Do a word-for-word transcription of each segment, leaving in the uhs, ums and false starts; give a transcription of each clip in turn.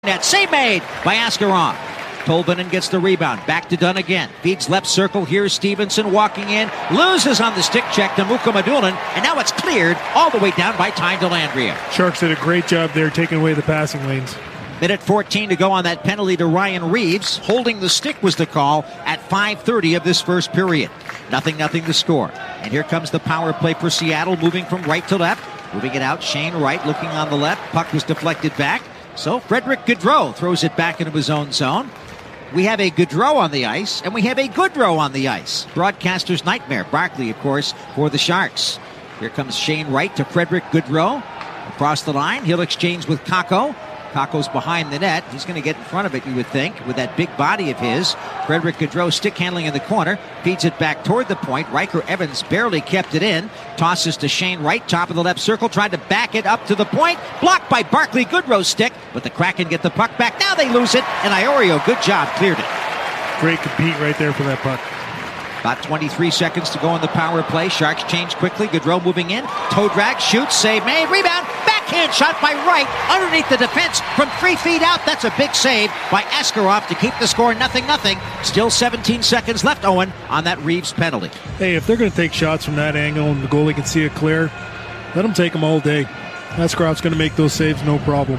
Net save made by Askarov. Tolvanen gets the rebound. Back to Dunn again. Feeds left circle. Here's Stevenson walking in. Loses on the stick check to Mukhamadullin. And now it's cleared all the way down by Ty Dellandrea. Sharks did a great job there taking away the passing lanes. Minute fourteen to go on that penalty to Ryan Reeves. Holding the stick was the call at five thirty of this first period. Nothing, nothing to score. And here comes the power play for Seattle, moving from right to left. Moving it out. Shane Wright looking on the left. Puck was deflected back. So Frederick Gaudreau throws it back into his own zone. We have a Gaudreau on the ice, and we have a Goodrow on the ice. Broadcaster's nightmare. Barkley, of course, for the Sharks. Here comes Shane Wright to Frederick Gaudreau. Across the line, he'll exchange with Kakko. Kakko's behind the net. He's going to get in front of it, you would think, with that big body of his. Frederick Gaudreau stick handling in the corner. Feeds it back toward the point. Riker Evans barely kept it in. Tosses to Shane Wright, top of the left circle. Tried to back it up to the point. Blocked by Barkley. Goodrow's stick. But the Kraken get the puck back. Now they lose it. And Iorio, good job, cleared it. Great compete right there for that puck. About twenty-three seconds to go in the power play. Sharks change quickly. Gaudreau moving in. Toe drag, shoots, save made, rebound. Backhand shot by Wright underneath the defense from three feet out. That's a big save by Askarov to keep the score nothing nothing. Still seventeen seconds left, Owen, on that Reeves penalty. Hey, if they're going to take shots from that angle and the goalie can see it clear, let them take them all day. Askarov's going to make those saves no problem.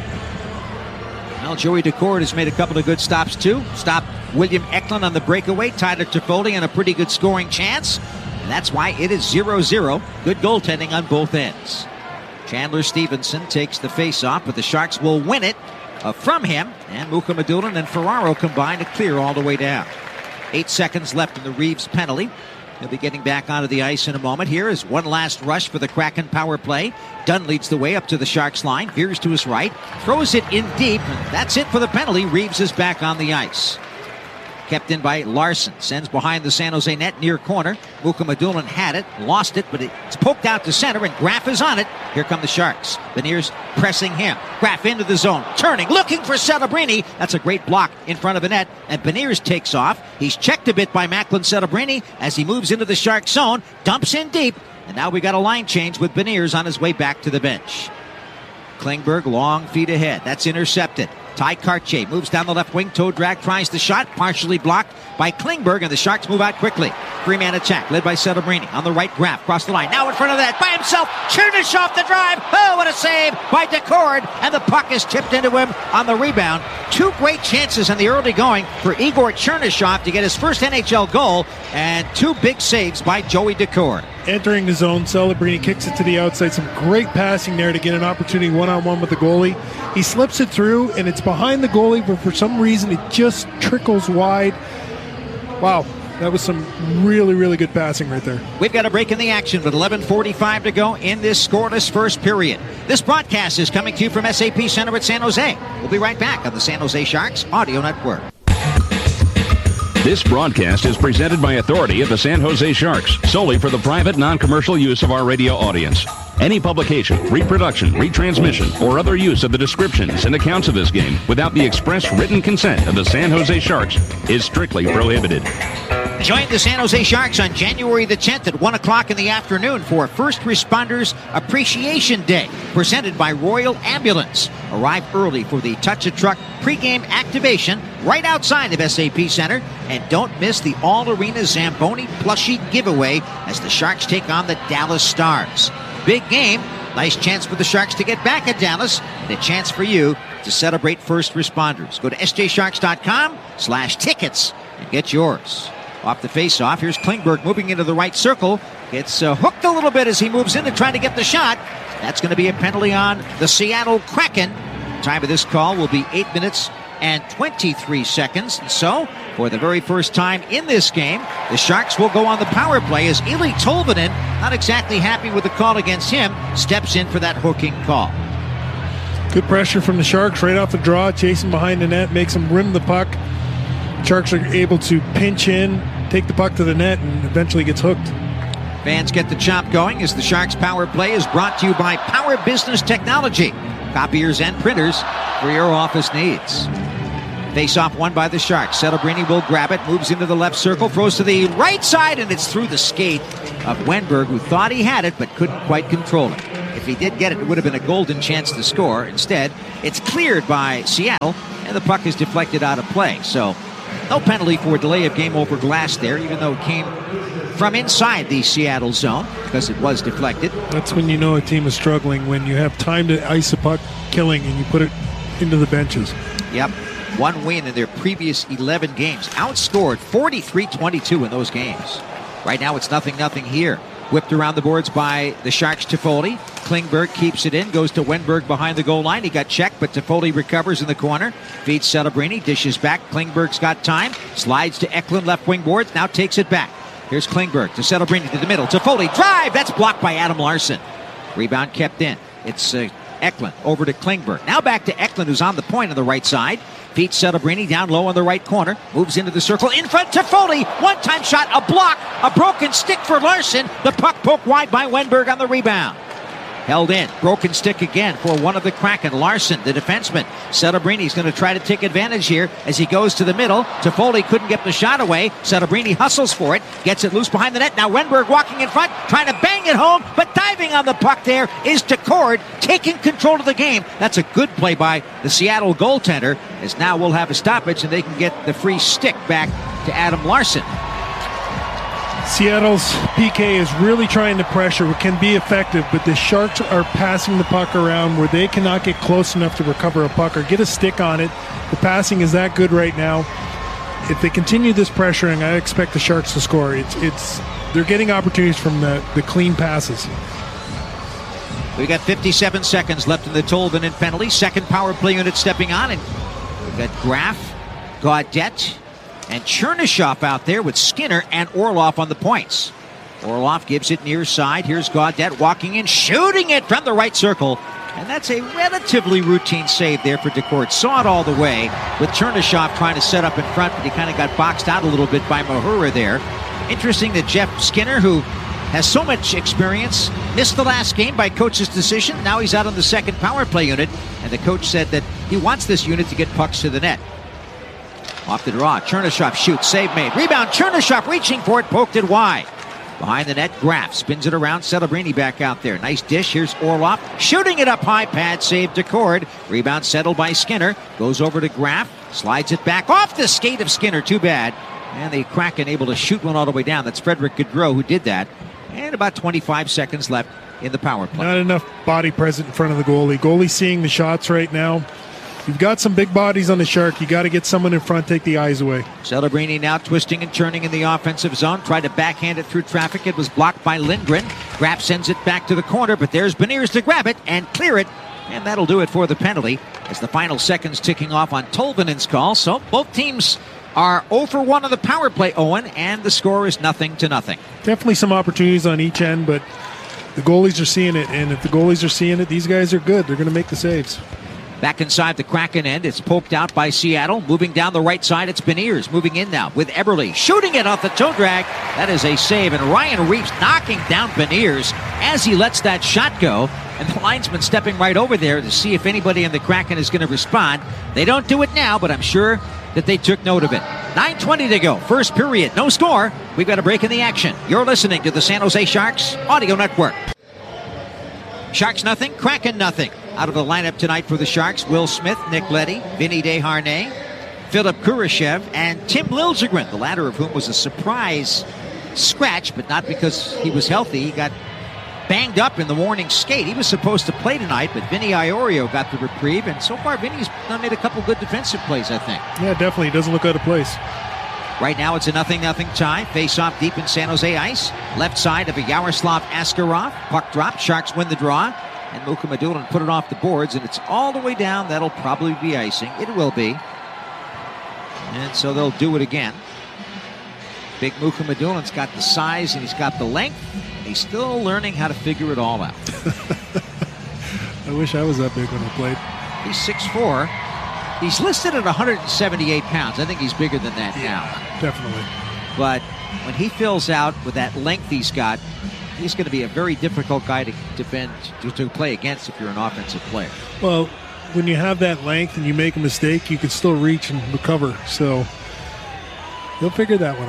Well, Joey Daccord has made a couple of good stops, too. Stopped William Eklund on the breakaway. Tyler Toffoli on a pretty good scoring chance. And that's why it is zero zero. Good goaltending on both ends. Chandler Stevenson takes the face-off, but the Sharks will win it uh, from him. And Mukhamadullin and Ferraro combine to clear all the way down. Eight seconds left in the Reeves penalty. He'll be getting back onto the ice in a moment. Here is one last rush for the Kraken power play. Dunn leads the way up to the Sharks line. Veers to his right. Throws it in deep. That's it for the penalty. Reeves is back on the ice. Kept in by Larson. Sends behind the San Jose net near corner. Mukhamadullin had it. Lost it, but it's poked out to center, and Graf is on it. Here come the Sharks. Beniers pressing him. Graf into the zone. Turning. Looking for Celebrini. That's a great block in front of the net. And Beniers takes off. He's checked a bit by Macklin Celebrini as he moves into the Sharks zone. Dumps in deep. And now we got a line change with Beniers on his way back to the bench. Klingberg long feet ahead. That's intercepted. Ty Kartye moves down the left wing. Toe drag, tries the shot. Partially blocked by Klingberg, and the Sharks move out quickly. Three-man attack led by Celebrini. On the right, Graf across the line. Now in front of that by himself. Chernyshov the drive. Oh, what a save by Daccord. And the puck is tipped into him on the rebound. Two great chances in the early going for Igor Chernyshov to get his first N H L goal. And two big saves by Joey Daccord. Entering the zone, Celebrini kicks it to the outside. Some great passing there to get an opportunity one-on-one with the goalie. He slips it through, and it's behind the goalie, but for some reason it just trickles wide. Wow, that was some really, really good passing right there. We've got a break in the action with eleven forty-five to go in this scoreless first period. This broadcast is coming to you from S A P Center at San Jose. We'll be right back on the San Jose Sharks Audio Network. This broadcast is presented by authority of the San Jose Sharks, solely for the private, non-commercial use of our radio audience. Any publication, reproduction, retransmission, or other use of the descriptions and accounts of this game without the express written consent of the San Jose Sharks is strictly prohibited. Join the San Jose Sharks on January the tenth at one o'clock in the afternoon for First Responders Appreciation Day, presented by Royal Ambulance. Arrive early for the Touch a Truck pregame activation right outside of S A P Center, and don't miss the All-Arena Zamboni plushie giveaway as the Sharks take on the Dallas Stars. Big game. Nice chance for the Sharks to get back at Dallas, and a chance for you to celebrate first responders. Go to S J Sharks dot com slash tickets and get yours. Off the face-off, here's Klingberg moving into the right circle. Gets uh, hooked a little bit as he moves in to try to get the shot. That's going to be a penalty on the Seattle Kraken. Time of this call will be eight minutes and twenty-three seconds. And so, for the very first time in this game, the Sharks will go on the power play as Eeli Tolvanen, not exactly happy with the call against him, steps in for that hooking call. Good pressure from the Sharks right off the draw, chasing behind the net, makes them rim the puck. Sharks are able to pinch in, take the puck to the net, and eventually gets hooked. Fans get the chop going as the Sharks power play is brought to you by Power Business Technology. Copiers and printers for your office needs. Face-off won by the Sharks. Celebrini will grab it, moves into the left circle, throws to the right side, and it's through the skate of Wenberg, who thought he had it but couldn't quite control it. If he did get it, it would have been a golden chance to score. Instead, it's cleared by Seattle, and the puck is deflected out of play. So no penalty for delay of game over glass there, even though it came from inside the Seattle zone because it was deflected. That's when you know a team is struggling, when you have time to ice a puck killing and you put it into the benches. Yep. One win in their previous eleven games. Outscored forty-three twenty-two in those games. Right now it's nothing nothing here. Whipped around the boards by the Sharks. Toffoli. Klingberg keeps it in. Goes to Wenberg behind the goal line. He got checked, but Toffoli recovers in the corner. Feeds Celebrini. Dishes back. Klingberg's got time. Slides to Eklund. Left wing boards. Now takes it back. Here's Klingberg to Celebrini to the middle. Toffoli. Drive. That's blocked by Adam Larson. Rebound kept in. It's uh, Eklund over to Klingberg. Now back to Eklund, who's on the point on the right side. Feeds Celebrini down low on the right corner. Moves into the circle. In front to Foley. One-time shot. A block. A broken stick for Larson. The puck poked wide by Wenberg on the rebound. Held in. Broken stick again for one of the Kraken. Larson, the defenseman. Celebrini's going to try to take advantage here as he goes to the middle. Toffoli couldn't get the shot away. Celebrini hustles for it. Gets it loose behind the net. Now Wenberg walking in front, trying to bang it home, but diving on the puck there is Decord, taking control of the game. That's a good play by the Seattle goaltender, as now we'll have a stoppage and they can get the free stick back to Adam Larson. Seattle's P K is really trying to pressure, what can be effective, but the Sharks are passing the puck around where they cannot get close enough to recover a puck or get a stick on it. The passing is that good right now. If they continue this pressuring, I expect the Sharks to score. It's it's they're getting opportunities from the, the clean passes. We got fifty-seven seconds left in the Tolvanen penalty. Second power play unit stepping on, and we've got Graf, Gaudette, and Chernyshov out there with Skinner and Orlov on the points. Orlov gives it near side. Here's Gaudette walking in, shooting it from the right circle. And that's a relatively routine save there for Decord. Saw it all the way with Chernyshov trying to set up in front, but he kind of got boxed out a little bit by Mahura there. Interesting that Jeff Skinner, who has so much experience, missed the last game by coach's decision. Now he's out on the second power play unit, and the coach said that he wants this unit to get pucks to the net. Off the draw, Chernyshov shoots, save made. Rebound, Chernyshov reaching for it, poked it wide. Behind the net, Graf spins it around, Celebrini back out there. Nice dish, here's Orlov, shooting it up high, pad save Decord. Rebound settled by Skinner, goes over to Graf, slides it back off the skate of Skinner, too bad. And the Kraken able to shoot one all the way down. That's Frederick Gaudreau who did that. And about twenty-five seconds left in the power play. Not enough body present in front of the goalie. Goalie seeing the shots right now. You've got some big bodies on the Shark. You got to get someone in front, take the eyes away. Celebrini now twisting and turning in the offensive zone. Tried to backhand it through traffic. It was blocked by Lindgren. Graf sends it back to the corner, but there's Beniers to grab it and clear it. And that'll do it for the penalty as the final seconds ticking off on Tolvanen's call. So both teams are zero for one on the power play, Owen, and the score is nothing to nothing. Definitely some opportunities on each end, but the goalies are seeing it. And if the goalies are seeing it, these guys are good. They're going to make the saves. Back inside the Kraken end, it's poked out by Seattle. Moving down the right side, it's Beniers. Moving in now with Eberle. Shooting it off the toe drag. That is a save. And Ryan Reeves knocking down Beniers as he lets that shot go. And the linesman stepping right over there to see if anybody in the Kraken is going to respond. They don't do it now, but I'm sure that they took note of it. nine twenty to go. First period. No score. We've got a break in the action. You're listening to the San Jose Sharks Audio Network. Sharks nothing, Kraken nothing. Out of the lineup tonight for the Sharks, Will Smith, Nick Leddy, Vinny Desharnais, Philip Kurashev, and Tim Liljegren, the latter of whom was a surprise scratch, but not because he was healthy. He got banged up in the morning skate. He was supposed to play tonight, but Vinny Iorio got the reprieve, and so far Vinny's made a couple good defensive plays, I think. Yeah, definitely. He doesn't look out of place. Right now it's a nothing nothing tie. Face off deep in San Jose ice. Left side of a Yaroslav Askarov. Puck drop. Sharks win the draw. And Muka Madulin put it off the boards, and it's all the way down. That'll probably be icing. It will be. And so they'll do it again. Big Muka Madulin's got the size and he's got the length, and he's still learning how to figure it all out. I wish I was that big when I played. He's six foot four. He's listed at one hundred seventy-eight pounds. I think he's bigger than that yeah, now. Definitely. But when he fills out with that length he's got, he's going to be a very difficult guy to defend, to, to play against if you're an offensive player. Well, when you have that length and you make a mistake, you can still reach and recover. So he'll figure that one out.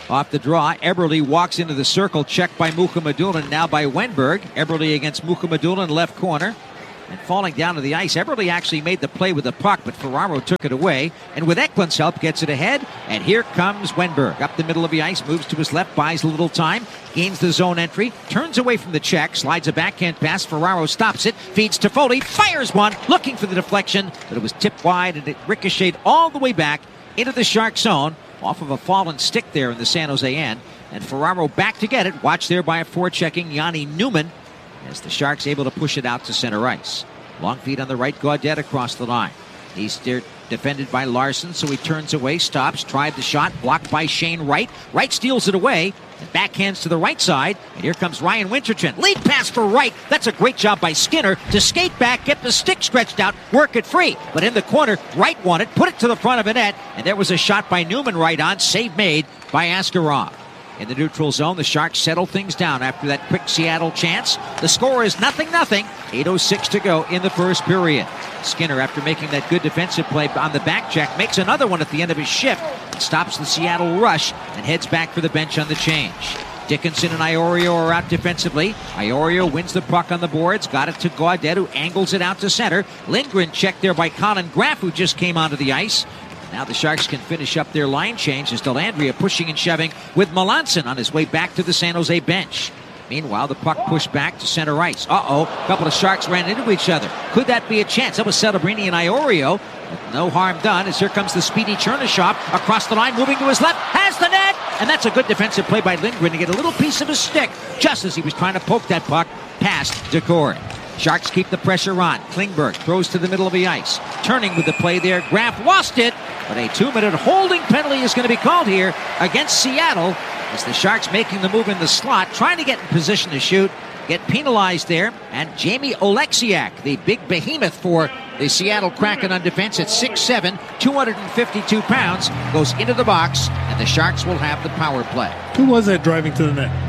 off the draw. Eberle walks into the circle, checked by Mukhamadullin, now by Wenberg. Eberle against Mukhamadullin, left corner. And falling down to the ice, Eberle actually made the play with the puck, but Ferraro took it away. And with Eklund's help, gets it ahead. And here comes Wenberg. Up the middle of the ice, moves to his left, buys a little time, gains the zone entry, turns away from the check, slides a backhand pass. Ferraro stops it, feeds to Foley, fires one, looking for the deflection, but it was tipped wide and it ricocheted all the way back into the Shark zone off of a fallen stick there in the San Jose end. And Ferraro back to get it, watched there by a forechecking Yanni Newman, as the Sharks able to push it out to center ice. Long feed on the right, Gaudette across the line. He's there, defended by Larson, so he turns away, stops, tried the shot, blocked by Shane Wright. Wright steals it away, and backhands to the right side, and here comes Ryan Winterton. Lead pass for Wright. That's a great job by Skinner to skate back, get the stick stretched out, work it free. But in the corner, Wright won it, put it to the front of a net, and there was a shot by Newman right on, save made by Askarov. In the neutral zone, the Sharks settle things down after that quick Seattle chance. The score is nothing nothing. eight oh six to go in the first period. Skinner, after making that good defensive play on the back check, makes another one at the end of his shift. Stops the Seattle rush and heads back for the bench on the change. Dickinson and Iorio are out defensively. Iorio wins the puck on the boards. Got it to Gaudette, who angles it out to center. Lindgren checked there by Colin Graff, who just came onto the ice. Now the Sharks can finish up their line change as Dellandrea pushing and shoving with Melanson on his way back to the San Jose bench. Meanwhile, the puck pushed back to center ice. Uh-oh, a couple of Sharks ran into each other. Could that be a chance? That was Celebrini and Iorio. With no harm done, as here comes the speedy Chernyshov across the line, moving to his left, has the net! And that's a good defensive play by Lindgren to get a little piece of his stick just as he was trying to poke that puck past Decord. Sharks keep the pressure on. Klingberg throws to the middle of the ice. Turning with the play there. Graff lost it, but a two-minute holding penalty is going to be called here against Seattle as the Sharks making the move in the slot, trying to get in position to shoot, get penalized there. And Jamie Oleksiak, the big behemoth for the Seattle Kraken on defense at six seven, two hundred fifty-two pounds, goes into the box, and the Sharks will have the power play. Who was that driving to the net?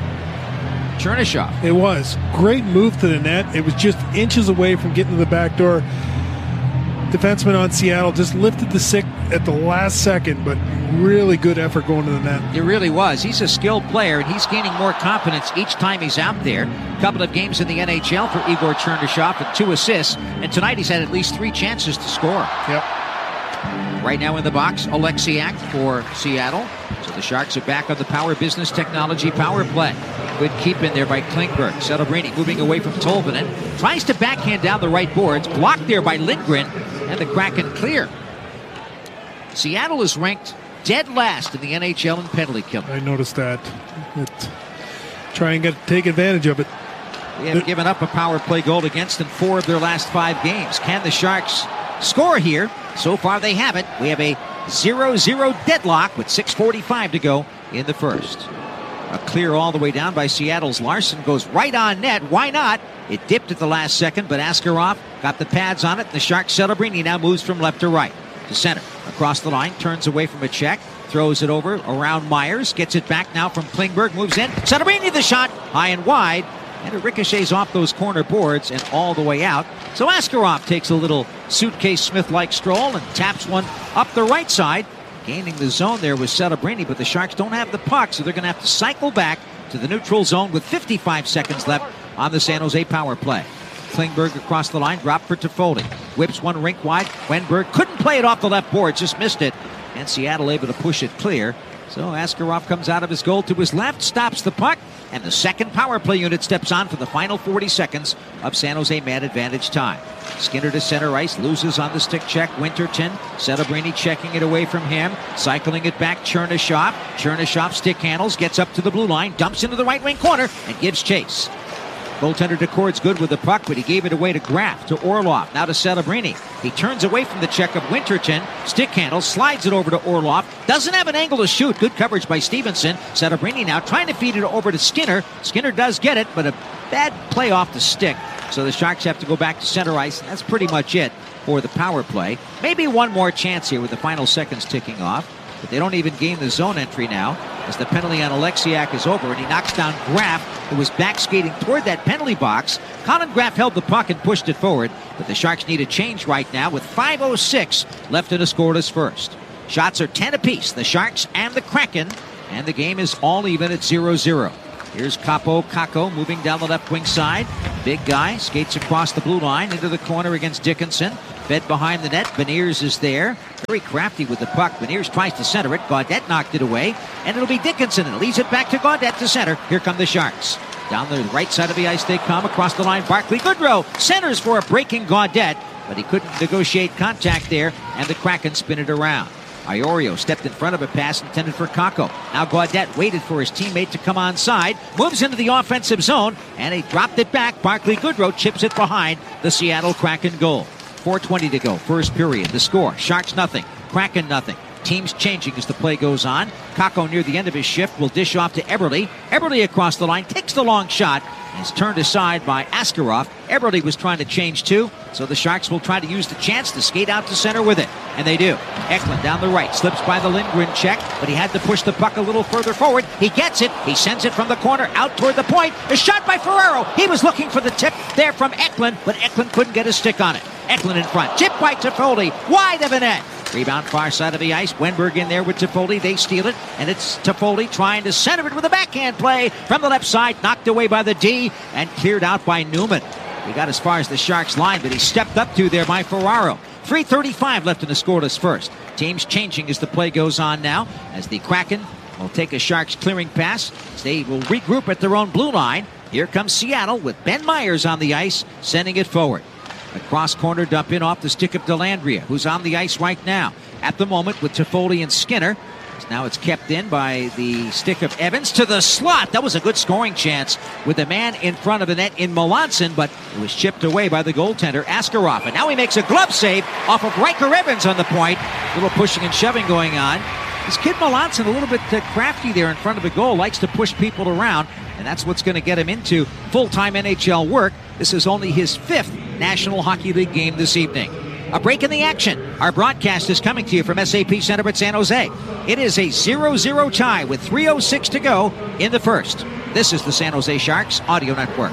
Chernyshov. It was. Great move to the net. It was just inches away from getting to the back door. Defenseman on Seattle just lifted the stick at the last second, but really good effort going to the net. It really was. He's a skilled player, and he's gaining more confidence each time he's out there. A couple of games in the N H L for Igor Chernyshov and two assists, and tonight he's had at least three chances to score. Yep. Right now in the box, Oleksiak for Seattle. So the Sharks are back on the Power Business Technology power play. Good keep in there by Klingberg. Celebrini moving away from Tolvanen. Tries to backhand down the right boards. Blocked there by Lindgren. And the Kraken clear. Seattle is ranked dead last in the N H L in penalty killing. I noticed that. It, try and get take advantage of it. They have given up a power play goal against in four of their last five games. Can the Sharks score here? So far they haven't. We have a zero zero deadlock with six forty-five to go in the first. A clear all the way down by Seattle's Larson goes right on net. Why not? It dipped at the last second, but Askarov got the pads on it. The Sharks Celebrini now moves from left to right. To center. Across the line, turns away from a check. Throws it over around Myers. Gets it back now from Klingberg. Moves in. Celebrini the shot. High and wide. And it ricochets off those corner boards and all the way out. So Askarov takes a little suitcase Smith-like stroll and taps one up the right side. Gaining the zone there was Celebrini, but the Sharks don't have the puck, so they're going to have to cycle back to the neutral zone with fifty-five seconds left on the San Jose power play. Klingberg across the line, dropped for Toffoli. Whips one rink wide. Wenberg couldn't play it off the left board, just missed it. And Seattle able to push it clear. So Askarov comes out of his goal to his left, stops the puck, and the second power play unit steps on for the final forty seconds of San Jose man advantage time. Skinner to center ice, loses on the stick check. Winterton, Celebrini checking it away from him, cycling it back. Chernyshov, Chernyshov stick handles, gets up to the blue line, dumps into the right wing corner, and gives chase. Goaltender Decord's good with the puck, but he gave it away to Graff, to Orlov, now to Celebrini. He turns away from the check of Winterton, stick handles, slides it over to Orlov, doesn't have an angle to shoot. Good coverage by Stevenson. Celebrini now trying to feed it over to Skinner. Skinner does get it, but a bad play off the stick. So the Sharks have to go back to center ice, and that's pretty much it for the power play. Maybe one more chance here with the final seconds ticking off. But they don't even gain the zone entry now as the penalty on Oleksiak is over, and he knocks down Graff, who was back skating toward that penalty box. Colin Graff held the puck and pushed it forward, but the Sharks need a change right now with five oh six left in a scoreless first. Shots are ten apiece, the Sharks and the Kraken. and the game is all even at zero zero. Here's Kaapo Kakko moving down the left wing side. Big guy skates across the blue line into the corner against Dickinson. Fed behind the net. Beniers is there. Very crafty with the puck. Beniers tries to center it. Gaudette knocked it away. And it'll be Dickinson. And leaves it back to Gaudette to center. Here come the Sharks. Down the right side of the ice they come. Across the line, Barclay Goodrow centers for a breaking Gaudette. But he couldn't negotiate contact there. And the Kraken spin it around. Iorio stepped in front of a pass intended for Kakko. Now Gaudette waited for his teammate to come onside, moves into the offensive zone, and he dropped it back. Barclay Goodrow chips it behind the Seattle Kraken goal. four twenty to go, first period. The score, Sharks nothing, Kraken nothing. Teams changing as the play goes on. Kakko near the end of his shift will dish off to Eberle. Eberle across the line, takes the long shot, and is turned aside by Askarov. Eberle was trying to change too, so the Sharks will try to use the chance to skate out to center with it. And they do. Eklund down the right, slips by the Lindgren check, but he had to push the puck a little further forward. He gets it. He sends it from the corner out toward the point. A shot by Ferraro. He was looking for the tip there from Eklund, but Eklund couldn't get a stick on it. Eklund in front. Tip by Toffoli. Wide of the net. Rebound far side of the ice. Wenberg in there with Toffoli. They steal it, and it's Toffoli trying to center it with a backhand play from the left side. Knocked away by the D and cleared out by Newman. He got as far as the Sharks line, but he stepped up to there by Ferraro. three thirty-five left in the scoreless first. Teams changing as the play goes on now, as the Kraken will take a Sharks clearing pass. They will regroup at their own blue line. Here comes Seattle with Ben Myers on the ice, sending it forward. A cross corner dump in off the stick of Dellandrea, who's on the ice right now. At the moment with Toffoli and Skinner. Now it's kept in by the stick of Evans to the slot. That was a good scoring chance with the man in front of the net in Melanson, but it was chipped away by the goaltender, Askarov. And now he makes a glove save off of Riker Evans on the point. A little pushing and shoving going on. This kid Melanson, a little bit uh, crafty there in front of the goal, likes to push people around, and that's what's going to get him into full-time N H L work. This is only his fifth National Hockey League game this evening. A break in the action. Our broadcast is coming to you from S A P Center at San Jose. It is a zero zero tie with three oh six to go in the first. This is the San Jose Sharks Audio Network.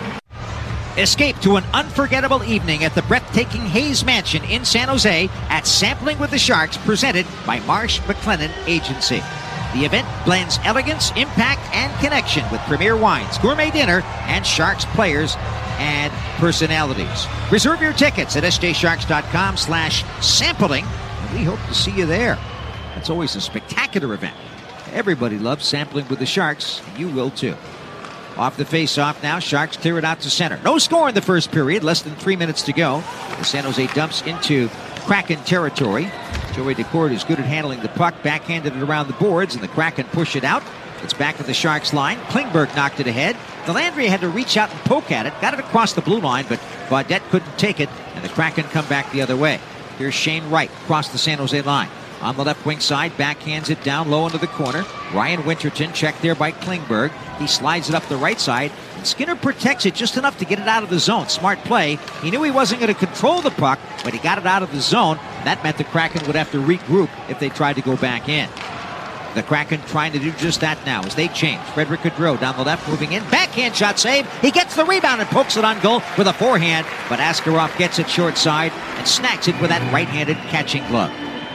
Escape to an unforgettable evening at the breathtaking Hayes Mansion in San Jose at Sampling with the Sharks, presented by Marsh McLennan Agency. The event blends elegance, impact, and connection with premier wines, gourmet dinner, and Sharks players and personalities. Reserve your tickets at s j sharks dot com slash sampling, and we hope to see you there. It's always a spectacular event. Everybody loves Sampling with the Sharks, and you will too. Off the face-off now, Sharks clear it out to center. No score in the first period, less than three minutes to go. The San Jose dumps into Kraken territory. Joey Decord is good at handling the puck, backhanded it around the boards, and the Kraken push it out. It's back to the Sharks line. Klingberg knocked it ahead. Dellandrea had to reach out and poke at it. Got it across the blue line, but Gaudette couldn't take it, and the Kraken come back the other way. Here's Shane Wright across the San Jose line. On the left wing side, backhands it down low into the corner. Ryan Winterton checked there by Klingberg. He slides it up the right side. And Skinner protects it just enough to get it out of the zone. Smart play. He knew he wasn't going to control the puck, but he got it out of the zone. That meant the Kraken would have to regroup if they tried to go back in. The Kraken trying to do just that now as they change. Frederick Gaudreau down the left, moving in. Backhand shot save. He gets the rebound and pokes it on goal with a forehand. But Askarov gets it short side and snacks it with that right-handed catching glove.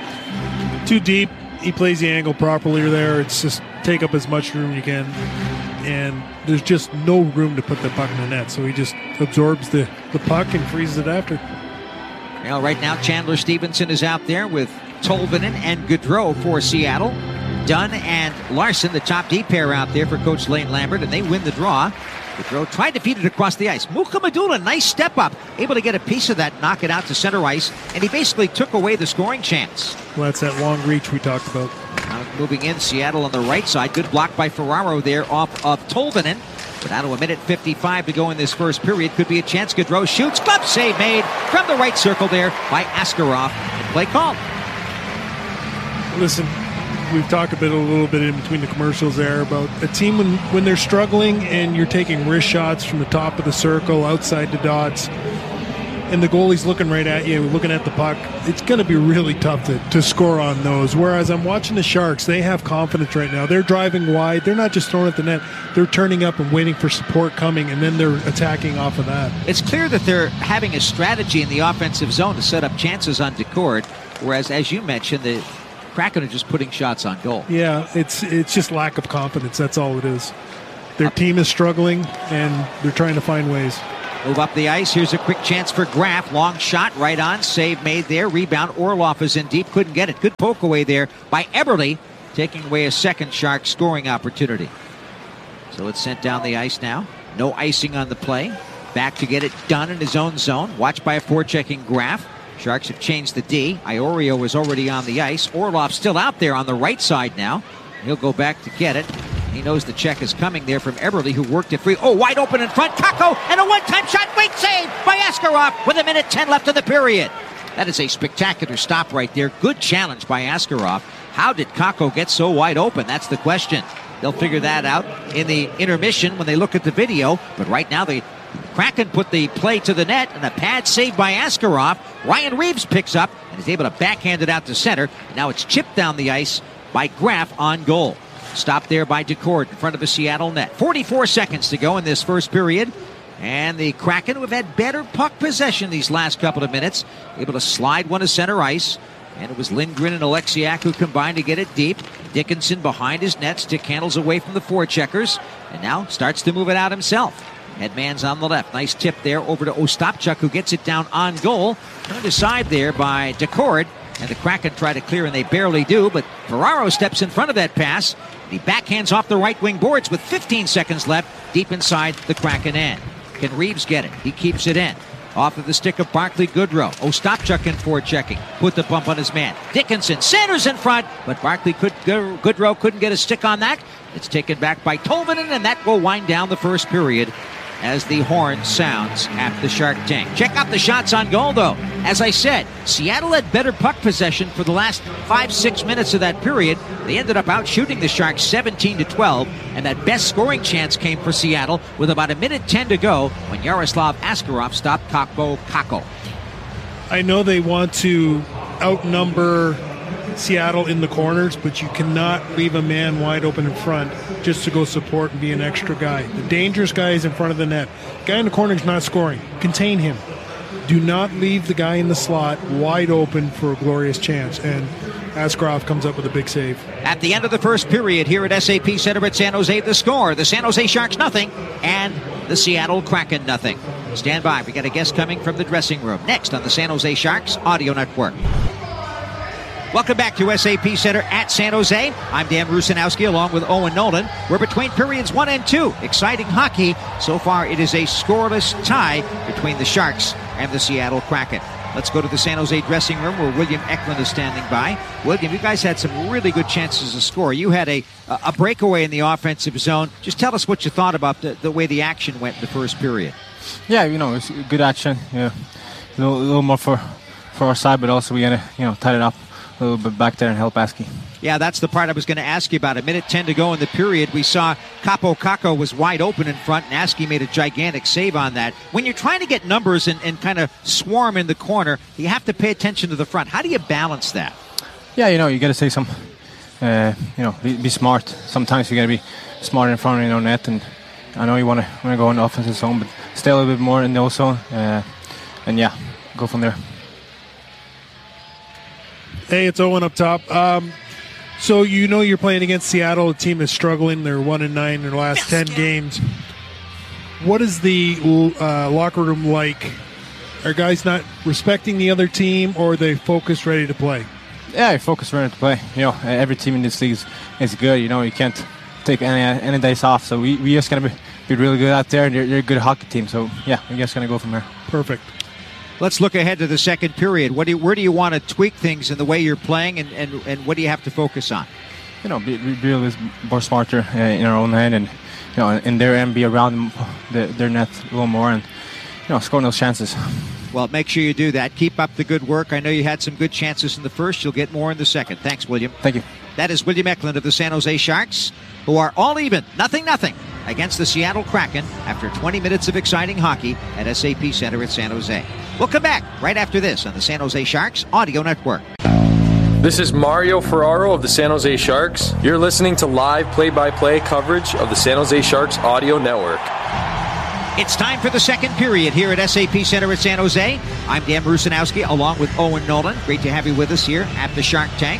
Too deep. He plays the angle properly there. It's just take up as much room you can. And there's just no room to put the puck in the net. So he just absorbs the, the puck and freezes it after. Well, right now, Chandler Stevenson is out there with Tolvanen and Gaudreau for Seattle. Dunn and Larson, the top D pair out there for Coach Lane Lambert, and they win the draw. Gaudreau tried to feed it across the ice. Mukamadula, nice step up, able to get a piece of that, knock it out to center ice, and he basically took away the scoring chance. Well, that's that long reach we talked about. Now moving in, Seattle on the right side. Good block by Ferraro there off of Tolvanen. But out of a minute fifty-five to go in this first period. Could be a chance. Gaudreau shoots. Glove save made from the right circle there by Askarov. And play called. Listen, we've talked a bit, a little bit in between the commercials there about a team when, when they're struggling and you're taking wrist shots from the top of the circle, outside the dots, and the goalie's looking right at you, looking at the puck, it's going to be really tough to, to score on those. Whereas I'm watching the Sharks, they have confidence right now. They're driving wide. They're not just throwing at the net. They're turning up and waiting for support coming, and then they're attacking off of that. It's clear that they're having a strategy in the offensive zone to set up chances on Decord, whereas, as you mentioned, the Kraken are just putting shots on goal. Yeah, it's it's just lack of confidence. That's all it is. Their team is struggling, and they're trying to find ways. Move up the ice. Here's a quick chance for Graf. Long shot, right on. Save made there. Rebound. Orlov is in deep. Couldn't get it. Good poke away there by Eberle, taking away a second Shark scoring opportunity. So it's sent down the ice now. No icing on the play. Back to get it done in his own zone. Watched by a forechecking Graf. Sharks have changed the D. Iorio is already on the ice. Orlov still out there on the right side now. He'll go back to get it. He knows the check is coming there from Eberle, who worked it free. Oh, wide open in front. Kakko, and a one-time shot. Great save by Askarov with a minute ten left in the period. That is a spectacular stop right there. Good challenge by Askarov. How did Kakko get so wide open? That's the question. They'll figure that out in the intermission when they look at the video. But right now, the Kraken put the play to the net, and a pad save by Askarov. Ryan Reeves picks up and is able to backhand it out to center. And now it's chipped down the ice by Graf on goal. Stopped there by Decord in front of a Seattle net. forty-four seconds to go in this first period. And the Kraken, who have had better puck possession these last couple of minutes, able to slide one to center ice. And it was Lindgren and Alexiak who combined to get it deep. Dickinson behind his net. Stick handles away from the forecheckers. And now starts to move it out himself. Headman's on the left. Nice tip there over to Ostapchuk, who gets it down on goal. Turned aside there by Decord. And the Kraken try to clear, and they barely do. But Ferraro steps in front of that pass. He backhands off the right wing boards with fifteen seconds left deep inside the Kraken end. Can Reeves get it? He keeps it in. Off of the stick of Barclay Goodrow. Ostapchuk in forechecking. Put the bump on his man. Dickinson centers in front, but Barclay could, Goodrow couldn't get a stick on that. It's taken back by Tolvanen, and that will wind down the first period as the horn sounds at the Shark Tank. Check out the shots on goal, though. As I said, Seattle had better puck possession for the last five, six minutes of that period. They ended up out shooting the Sharks seventeen to twelve, and that best scoring chance came for Seattle with about a minute ten to go when Yaroslav Askarov stopped Kaapo Kakko. I know they want to outnumber Seattle in the corners, but you cannot leave a man wide open in front just to go support and be an extra guy. The dangerous guy is in front of the net. Guy in the corner is not scoring. Contain him. Do not leave the guy in the slot wide open for a glorious chance. And Askarov comes up with a big save. At the end of the first period here at S A P Center at San Jose, the score, the San Jose Sharks nothing and the Seattle Kraken nothing. Stand by. We got a guest coming from the dressing room. Next on the San Jose Sharks Audio Network. Welcome back to S A P Center at San Jose. I'm Dan Rusanowski along with Owen Nolan. We're between periods one and two. Exciting hockey. So far, it is a scoreless tie between the Sharks and the Seattle Kraken. Let's go to the San Jose dressing room where William Eklund is standing by. William, you guys had some really good chances to score. You had a a breakaway in the offensive zone. Just tell us what you thought about the, the way the action went in the first period. Yeah, you know, it's good action. Yeah, a little, a little more for, for our side, but also we got to, you know, tighten it up a little bit back there and help Askey. Yeah, that's the part I was going to ask you about. A minute ten to go in the period. We saw Kaapo Kakko was wide open in front, and Askey made a gigantic save on that. When you're trying to get numbers and, and kind of swarm in the corner, you have to pay attention to the front. How do you balance that? Yeah, you know, you got to say some, uh, you know, be, be smart. Sometimes you got to be smart in front of your net, and I know you want to want to go in the offensive zone, but stay a little bit more in the zone, uh, and yeah, go from there. Hey, it's Owen up top. Um, so you know you're playing against Seattle. The team is struggling. They're one and nine in their last ten games. What is the uh, locker room like? Are guys not respecting the other team, or are they focused, ready to play? Yeah, focused, ready to play. You know, every team in this league is, is good. You know, you can't take any any days off. So we we just gonna be, be really good out there. They're, they're a good hockey team. So yeah, we're just gonna go from there. Perfect. Let's look ahead to the second period. What do you, where do you want to tweak things in the way you're playing, and, and, and what do you have to focus on? You know, be, be a little more smarter uh, in our own end, and you know, in their end, be around the, their net a little more, and you know, scoring those chances. Well, make sure you do that. Keep up the good work. I know you had some good chances in the first. You'll get more in the second. Thanks, William. Thank you. That is William Eklund of the San Jose Sharks, who are all even, nothing, nothing, against the Seattle Kraken after twenty minutes of exciting hockey at S A P Center at San Jose. We'll come back right after this on the San Jose Sharks Audio Network. This is Mario Ferraro of the San Jose Sharks. You're listening to live play-by-play coverage of the San Jose Sharks Audio Network. It's time for the second period here at S A P Center at San Jose. I'm Dan Rusanowski along with Owen Nolan. Great to have you with us here at the Shark Tank.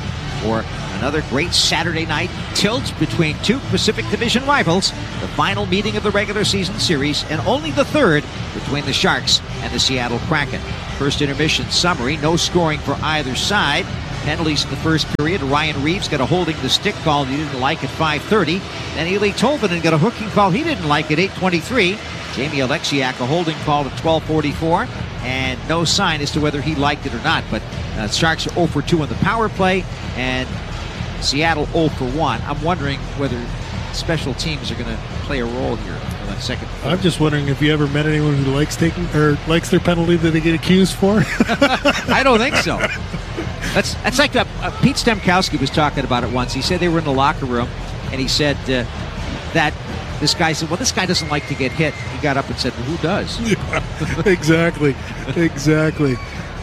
for another great Saturday night tilt between two Pacific Division rivals, the final meeting of the regular season series, and only the third between the Sharks and the Seattle Kraken. First intermission summary, no scoring for either side. Penalties in the first period. Ryan Reeves got a holding the stick call he didn't like at five thirty. Then Eli Tolvanen got a hooking call he didn't like at eight twenty-three. Jamie Alexiak a holding call at twelve forty-four. And no sign as to whether he liked it or not. But uh, Sharks are oh for two on the power play, and Seattle oh for one. I'm wondering whether special teams are going to play a role here for that second. I'm just wondering if you ever met anyone who likes taking or likes their penalty that they get accused for. I don't think so. That's that's like uh, uh, Pete Stemkowski was talking about it once. He said they were in the locker room, and he said uh, that this guy said, well, this guy doesn't like to get hit. He got up and said, well, who does? Yeah, exactly. Exactly.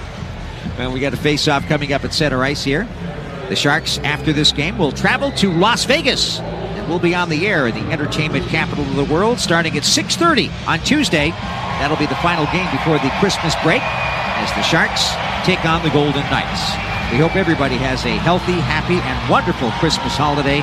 Well, we got a face-off coming up at center ice here. The Sharks, after this game, will travel to Las Vegas, and we'll be on the air in the entertainment capital of the world starting at six thirty on Tuesday. That'll be the final game before the Christmas break as the Sharks take on the Golden Knights. We hope everybody has a healthy, happy, and wonderful Christmas holiday.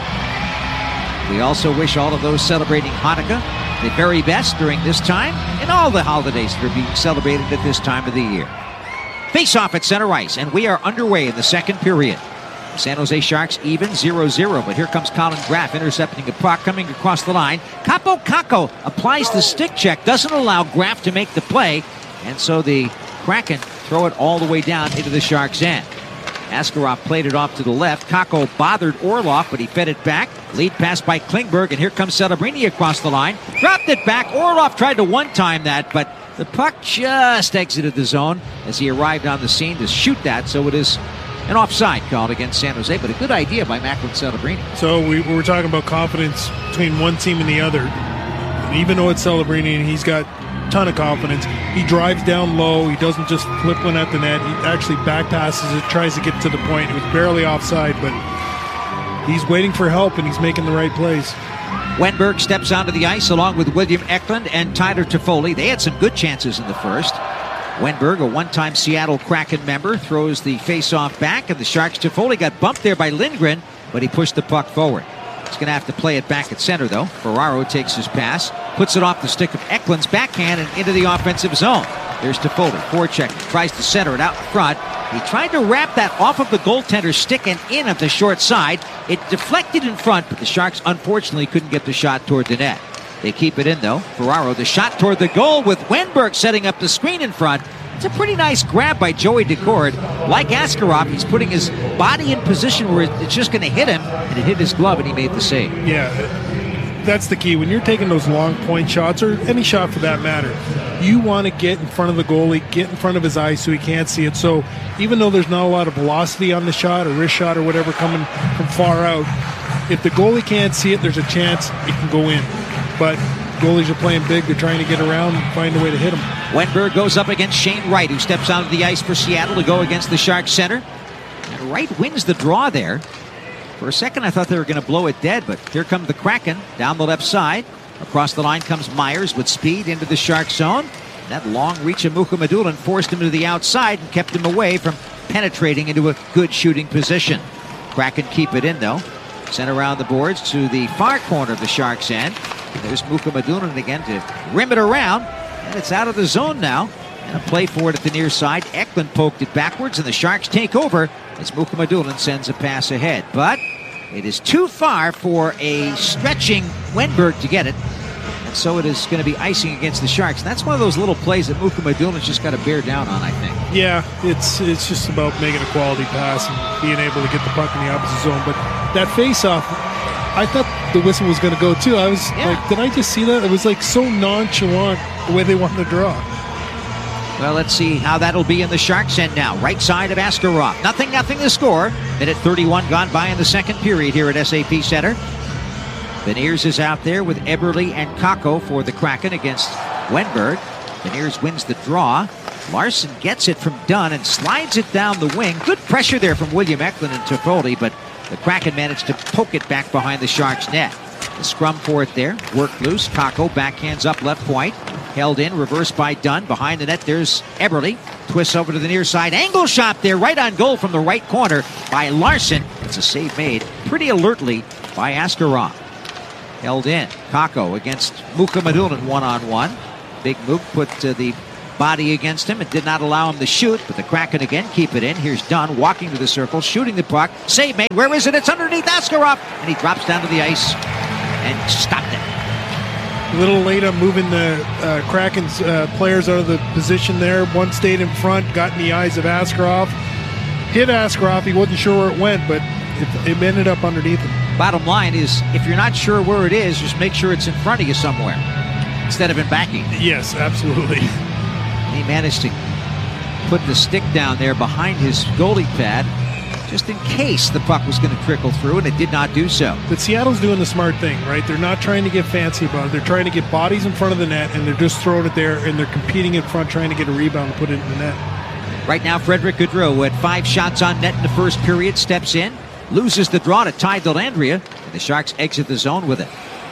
We also wish all of those celebrating Hanukkah the very best during this time and all the holidays that are being celebrated at this time of the year. Face-off at center ice, and we are underway in the second period. San Jose Sharks even zero zero, but here comes Colin Graff intercepting a puck coming across the line. Kaapo Kakko applies the stick check, doesn't allow Graff to make the play, and so the Kraken throw it all the way down into the Sharks' end. Askarov played it off to the left. Kakko bothered Orlov, but he fed it back. Lead pass by Klingberg, and here comes Celebrini across the line. Dropped it back. Orlov tried to one-time that, but the puck just exited the zone as he arrived on the scene to shoot that, so it is an offside called against San Jose, but a good idea by Macklin Celebrini. So we, we were talking about confidence between one team and the other. And even though it's Celebrini and he's got a ton of confidence, he drives down low. He doesn't just flip one at the net. He actually back passes it, tries to get to the point. It was barely offside, but he's waiting for help and he's making the right plays. Wenberg steps onto the ice along with William Eklund and Tyler Toffoli. They had some good chances in the first. Wenberg, a one-time Seattle Kraken member, throws the face-off back, and the Sharks' Toffoli got bumped there by Lindgren, but he pushed the puck forward. He's going to have to play it back at center, though. Ferraro takes his pass, puts it off the stick of Eklund's backhand and into the offensive zone. There's Toffoli, forecheck, tries to center it out in front. He tried to wrap that off of the goaltender's stick and in at the short side. It deflected in front, but the Sharks unfortunately couldn't get the shot toward the net. They keep it in, though. Ferraro, the shot toward the goal with Wenberg setting up the screen in front. It's a pretty nice grab by Joey Decord. Like Askarov, he's putting his body in position where it's just going to hit him, and it hit his glove, and he made the save. Yeah, that's the key. When you're taking those long point shots, or any shot for that matter, you want to get in front of the goalie, get in front of his eyes so he can't see it. So even though there's not a lot of velocity on the shot, or wrist shot, or whatever coming from far out, if the goalie can't see it, there's a chance it can go in. But goalies are playing big. They're trying to get around and find a way to hit him. Wenberg goes up against Shane Wright, who steps onto the ice for Seattle to go against the Sharks center. And Wright wins the draw there. For a second, I thought they were going to blow it dead, but here comes the Kraken down the left side. Across the line comes Myers with speed into the Shark zone. That long reach of Mukhamadullin forced him to the outside and kept him away from penetrating into a good shooting position. Kraken keep it in, though. Sent around the boards to the far corner of the Sharks' end. There's Mukhamadullin again to rim it around, and it's out of the zone now. And a play for it at the near side. Eklund poked it backwards, and the Sharks take over as Mukhamadullin sends a pass ahead. But it is too far for a stretching Wenberg to get it. And so it is going to be icing against the Sharks. And that's one of those little plays that Mukhamadullin's just got to bear down on, I think. Yeah, it's it's just about making a quality pass and being able to get the puck in the opposite zone. But that face-off, I thought the whistle was going to go too. I was yeah. like, did I just see that? It was like so nonchalant the way they wanted to draw. Well, let's see how that'll be in the Sharks' end now. Right side of Askarov. Nothing, nothing to score. Minute thirty-one gone by in the second period here at S A P Center. Beniers is out there with Eberle and Kakko for the Kraken against Wenberg. Beniers wins the draw. Larson gets it from Dunn and slides it down the wing. Good pressure there from William Eklund and Toffoli, but the Kraken managed to poke it back behind the Sharks' net. The scrum for it there. Worked loose. Kakko backhands up left point. Held in. Reversed by Dunn. Behind the net, there's Eberle. Twists over to the near side. Angle shot there. Right on goal from the right corner by Larson. It's a save made pretty alertly by Askarov. Held in. Kakko against Mukhamadullin one-on-one. Big Mook put uh, the body against him and did not allow him to shoot, but the Kraken again keep it in. Here's Dunn walking to the circle, shooting the puck. Save made. Where is it? It's underneath Askarov, and he drops down to the ice and stopped it. A little late on moving the uh, Kraken's uh, players out of the position there. One stayed in front, got in the eyes of Askarov. Hit Askarov. He wasn't sure where it went, but it, it ended up underneath him. Bottom line is, if you're not sure where it is, just make sure it's in front of you somewhere instead of in backing. Yes, absolutely. He managed to put the stick down there behind his goalie pad just in case the puck was going to trickle through, and it did not do so. But Seattle's doing the smart thing, right? They're not trying to get fancy about it. They're trying to get bodies in front of the net, and they're just throwing it there, and they're competing in front, trying to get a rebound and put it in the net. Right now, Frederick Gaudreau, who had five shots on net in the first period, steps in, loses the draw to Ty Dellandrea, and the Sharks exit the zone with it.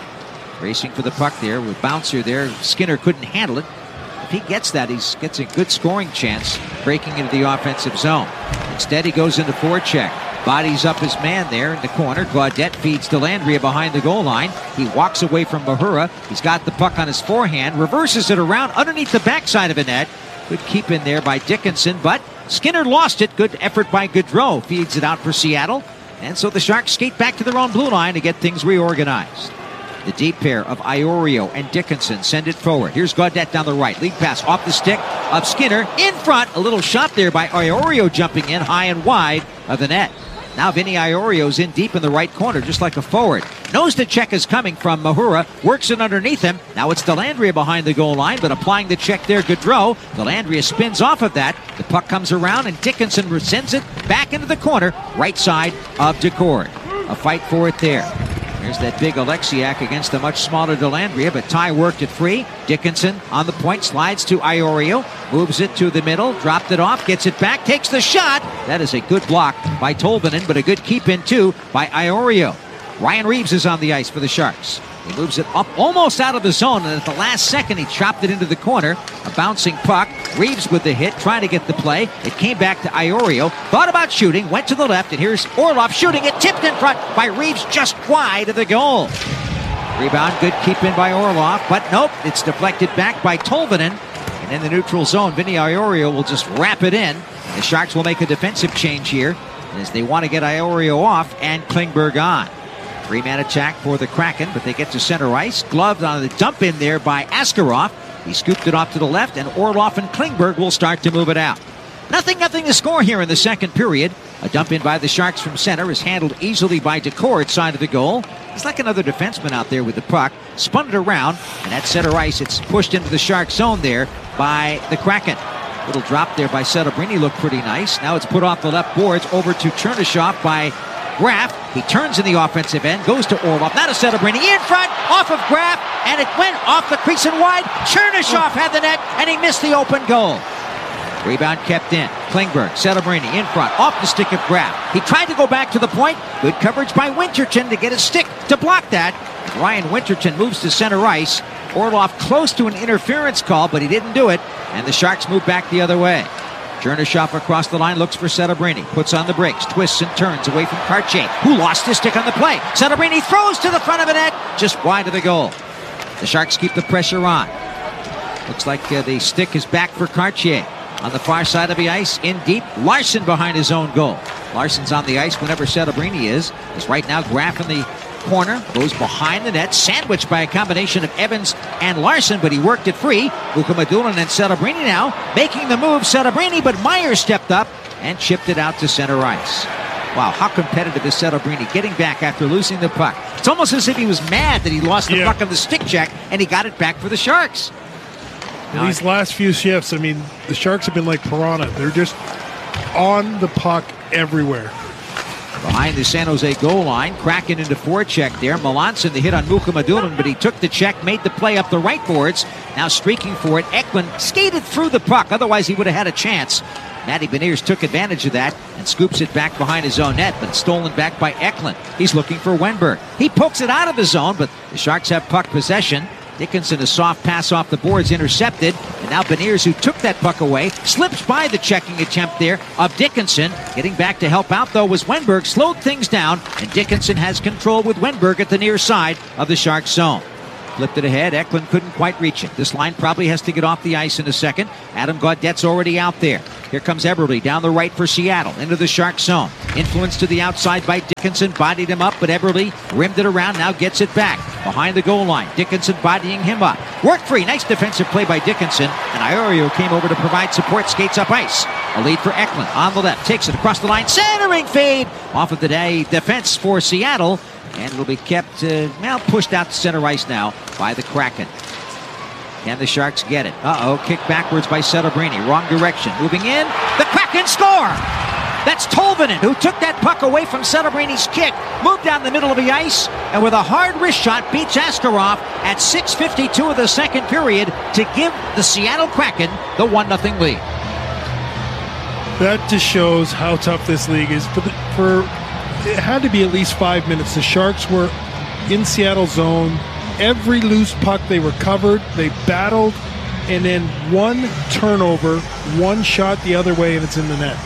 Racing for the puck there with bouncer there. Skinner couldn't handle it. If he gets that, he gets a good scoring chance breaking into the offensive zone. Instead, he goes into forecheck. Bodies up his man there in the corner. Gaudette feeds Dellandrea behind the goal line. He walks away from Mahura. He's got the puck on his forehand, reverses it around underneath the backside of the net. Good keep in there by Dickinson, but Skinner lost it. Good effort by Gaudreau. Feeds it out for Seattle. And so the Sharks skate back to their own blue line to get things reorganized. The deep pair of Iorio and Dickinson send it forward. Here's Gaudette down the right. Lead pass off the stick of Skinner. In front. A little shot there by Iorio jumping in high and wide of the net. Now Vinny Iorio's in deep in the right corner, just like a forward. Knows the check is coming from Mahura. Works it underneath him. Now it's Dellandrea behind the goal line, but applying the check there, Gaudreau. Dellandrea spins off of that. The puck comes around, and Dickinson sends it back into the corner, right side of Decord. A fight for it there. There's that big Alexiak against the much smaller Dellandrea, but Ty worked it free. Dickinson on the point, slides to Iorio, moves it to the middle, dropped it off, gets it back, takes the shot. That is a good block by Tolvanen, but a good keep in too by Iorio. Ryan Reeves is on the ice for the Sharks. He moves it up almost out of the zone, and at the last second he chopped it into the corner. A bouncing puck. Reeves with the hit, trying to get the play. It came back to Iorio. Thought about shooting, went to the left, and here's Orlov shooting it. Tipped in front by Reeves, just wide of the goal. Rebound, good keep in by Orlov, but nope, it's deflected back by Tolvanen. And in the neutral zone, Vinny Iorio will just wrap it in. The Sharks will make a defensive change here as they want to get Iorio off and Klingberg on. Three-man attack for the Kraken, but they get to center ice. Gloved on the dump in there by Askarov. He scooped it off to the left, and Orlov and Klingberg will start to move it out. Nothing, nothing to score here in the second period. A dump in by the Sharks from center is handled easily by Decord side of the goal. He's like another defenseman out there with the puck. Spun it around, and at center ice, it's pushed into the Sharks zone there by the Kraken. Little drop there by Setobrini looked pretty nice. Now it's put off the left boards over to Chernyshov by Graf. He turns in the offensive end, goes to Orlov. Now to Setobrini in front, off of Graf, and it went off the crease and wide. Chernyshov had the net, and he missed the open goal. Rebound kept in. Klingberg, Setobrini in front, off the stick of Graf. He tried to go back to the point. Good coverage by Winterton to get his stick to block that. Ryan Winterton moves to center ice. Orlov close to an interference call, but he didn't do it, and the Sharks move back the other way. Chernyshov across the line, looks for Setobrini, puts on the brakes, twists and turns away from Cartier, who lost his stick on the play. Setobrini throws to the front of the net, just wide of the goal. The Sharks keep the pressure on. Looks like uh, the stick is back for Cartier. On the far side of the ice, in deep, Larson behind his own goal. Larson's on the ice whenever Setobrini is. Is right now Graf in the corner, goes behind the net, sandwiched by a combination of Evans and Larson, but he worked it free. Mukhamadullin and Setobrini now making the move. Setobrini, but Meyer stepped up and chipped it out to center ice. Wow, how competitive is Setobrini getting back after losing the puck. It's almost as if he was mad that he lost the yeah. puck on the stick check, and he got it back for the Sharks. In these last few shifts, I mean, the Sharks have been like piranha. They're just on the puck everywhere. Behind the San Jose goal line, Kraken into forecheck there. Melanson the hit on Mukhamadullin, but he took the check, made the play up the right boards. Now streaking for it, Eklund skated through the puck. Otherwise, he would have had a chance. Matty Beniers took advantage of that and scoops it back behind his own net, but it's stolen back by Eklund. He's looking for Wenberg. He pokes it out of the zone, but the Sharks have puck possession. Dickinson, a soft pass off the boards, intercepted. And now Beniers, who took that puck away, slips by the checking attempt there of Dickinson. Getting back to help out, though, was Wenberg. Slowed things down, and Dickinson has control with Wenberg at the near side of the Sharks zone. Flipped it ahead. Eklund couldn't quite reach it. This line probably has to get off the ice in a second. Adam Gaudette's already out there. Here comes Eberle down the right for Seattle into the Shark zone. Influence to the outside by Dickinson. Bodied him up, but Eberle rimmed it around. Now gets it back behind the goal line. Dickinson bodying him up. Work free. Nice defensive play by Dickinson. And Iorio came over to provide support. Skates up ice. A lead for Eklund on the left. Takes it across the line. Centering feed. Off of the day defense for Seattle. And it'll be kept, uh, well, pushed out to center ice now by the Kraken. Can the Sharks get it? Uh-oh, kicked backwards by Celebrini. Wrong direction. Moving in. The Kraken score! That's Tolvanen, who took that puck away from Celebrini's kick, moved down the middle of the ice, and with a hard wrist shot, beats Askarov at six fifty-two of the second period to give the Seattle Kraken the one nothing lead. That just shows how tough this league is. For, the, for it had to be at least five minutes. The Sharks were in Seattle zone. Every loose puck they were covered. They battled, and then one turnover, one shot the other way, and it's in the net.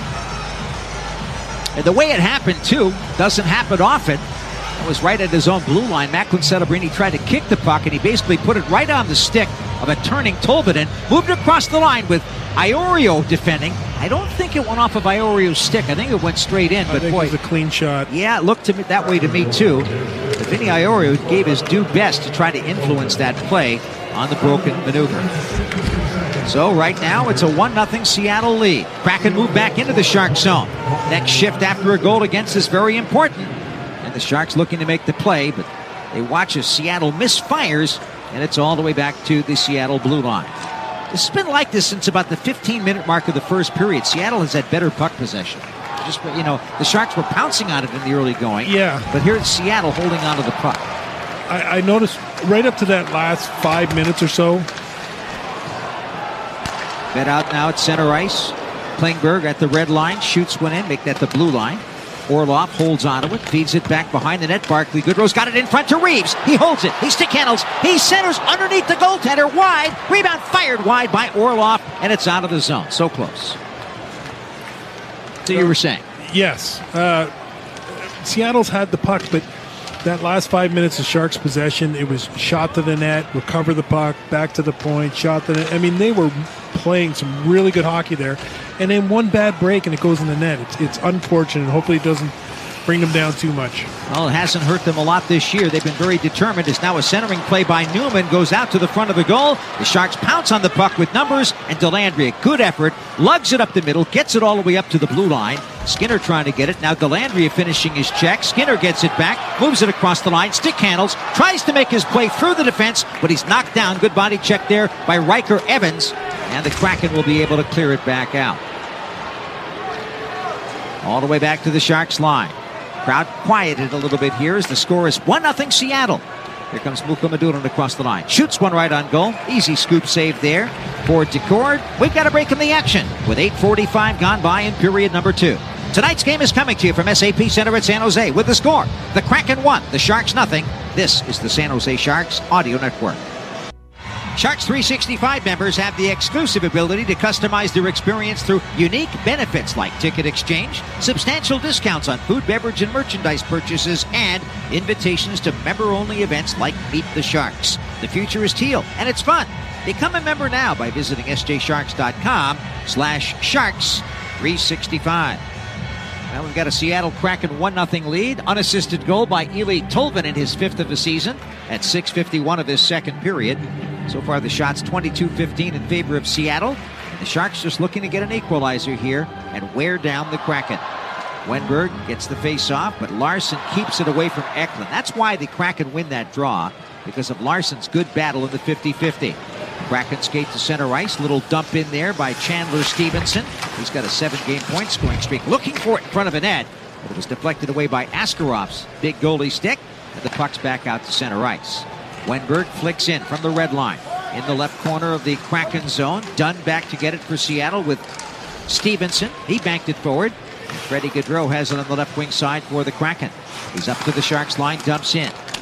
And the way it happened, too, doesn't happen often. It was right at his own blue line. Macklin Celebrini tried to kick the puck, and he basically put it right on the stick of a turning Tolvanen. Moved across the line with Iorio defending. I don't think it went off of Iorio's stick. I think it went straight in. I But think boy, it was a clean shot. Yeah, it looked to me that way to me, too. But Vinny Iorio gave his due best to try to influence that play on the broken maneuver. So right now it's a one nothing Seattle lead. Kraken move back into the Shark zone. Next shift after a goal against is very important. And the Sharks looking to make the play, but they watch as Seattle misfires, and it's all the way back to the Seattle blue line. This has been like this since about the fifteen minute mark of the first period. Seattle has had better puck possession. Just, you know, the Sharks were pouncing on it in the early going. Yeah. But here it's Seattle holding on to the puck. I, I noticed right up to that last five minutes or so. Bet out now at center ice. Klingberg at the red line, shoots one in, make that the blue line. Orlov holds onto it, feeds it back behind the net. Barclay Goodrow's got it in front to Reeves. He holds it, he stick handles, he centers underneath the goaltender, wide. Rebound fired wide by Orlov, and it's out of the zone. So close. So you were saying? Yes. Uh, Seattle's had the puck, but that last five minutes of Sharks possession, it was shot to the net, recover the puck, back to the point, shot to the net. I mean, they were playing some really good hockey there. And then one bad break and it goes in the net. It's, it's unfortunate. Hopefully it doesn't bring them down too much. Well, it hasn't hurt them a lot this year. They've been very determined. It's now a centering play by Newman. Goes out to the front of the goal. The Sharks pounce on the puck with numbers. And Delandria, good effort, lugs it up the middle, gets it all the way up to the blue line. Skinner trying to get it. Now Delandria finishing his check. Skinner gets it back, moves it across the line, stick handles, tries to make his play through the defense, but he's knocked down. Good body check there by Riker Evans. And the Kraken will be able to clear it back out. All the way back to the Sharks line. Crowd quieted a little bit here as the score is one nothing Seattle. Here comes Mukko Maduron across the line. Shoots one right on goal. Easy scoop save there for Decord. We've got a break in the action with eight forty-five gone by in period number two. Tonight's game is coming to you from S A P Center at San Jose with the score. The Kraken one, the Sharks nothing. This is the San Jose Sharks Audio Network. Sharks three sixty-five members have the exclusive ability to customize their experience through unique benefits like ticket exchange, substantial discounts on food, beverage, and merchandise purchases, and invitations to member-only events like Meet the Sharks. The future is teal, and it's fun. Become a member now by visiting sjsharks.com slash sharks 365. Well, we've got a Seattle Kraken one nothing lead. Unassisted goal by Eeli Tolvanen, his fifth of the season, at six fifty-one of this second period. So far, the shots twenty-two fifteen in favor of Seattle. The Sharks just looking to get an equalizer here and wear down the Kraken. Wenberg gets the face-off, but Larson keeps it away from Eklund. That's why the Kraken win that draw, because of Larson's good battle in the fifty fifty. Kraken skate to center ice. Little dump in there by Chandler Stevenson. He's got a seven-game point scoring streak. Looking for it in front of a net, but it was deflected away by Askarov's big goalie stick, and the puck's back out to center ice. Wenberg flicks in from the red line. In the left corner of the Kraken zone. Dunn back to get it for Seattle with Stevenson. He banked it forward. Freddie Gaudreau has it on the left wing side for the Kraken. He's up to the Sharks line, dumps in.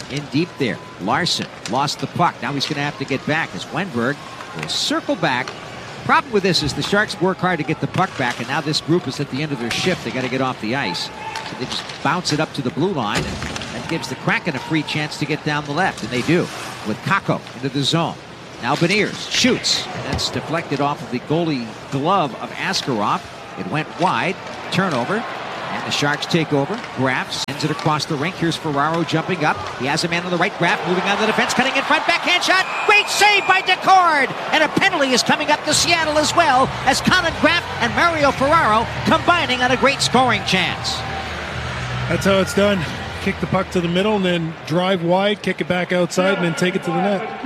in deep there. Larson lost the puck. Now he's going to have to get back as Wenberg will circle back. Problem with this is the Sharks work hard to get the puck back, and now this group is at the end of their shift. They got to get off the ice. So they just bounce it up to the blue line, and that gives the Kraken a free chance to get down the left, and they do with Kakko into the zone. Now Beniers shoots. That's deflected off of the goalie glove of Askarov. It went wide. Turnover. And the Sharks take over. Graf sends it across the rink. Here's Ferraro jumping up. He has a man on the right. Graf moving on the defense, cutting in front. Backhand shot. Great save by Decord. And a penalty is coming up to Seattle as well as Colin Graf and Mario Ferraro combining on a great scoring chance. That's how it's done. Kick the puck to the middle and then drive wide, kick it back outside, and then take it to the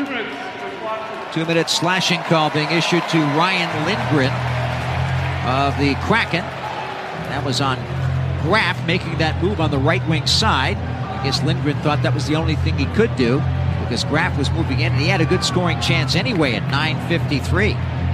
net. Two-minute slashing call being issued to Ryan Lindgren of the Kraken. That was on Graf making that move on the right wing side. I guess Lindgren thought that was the only thing he could do because Graf was moving in and he had a good scoring chance anyway at nine fifty-three.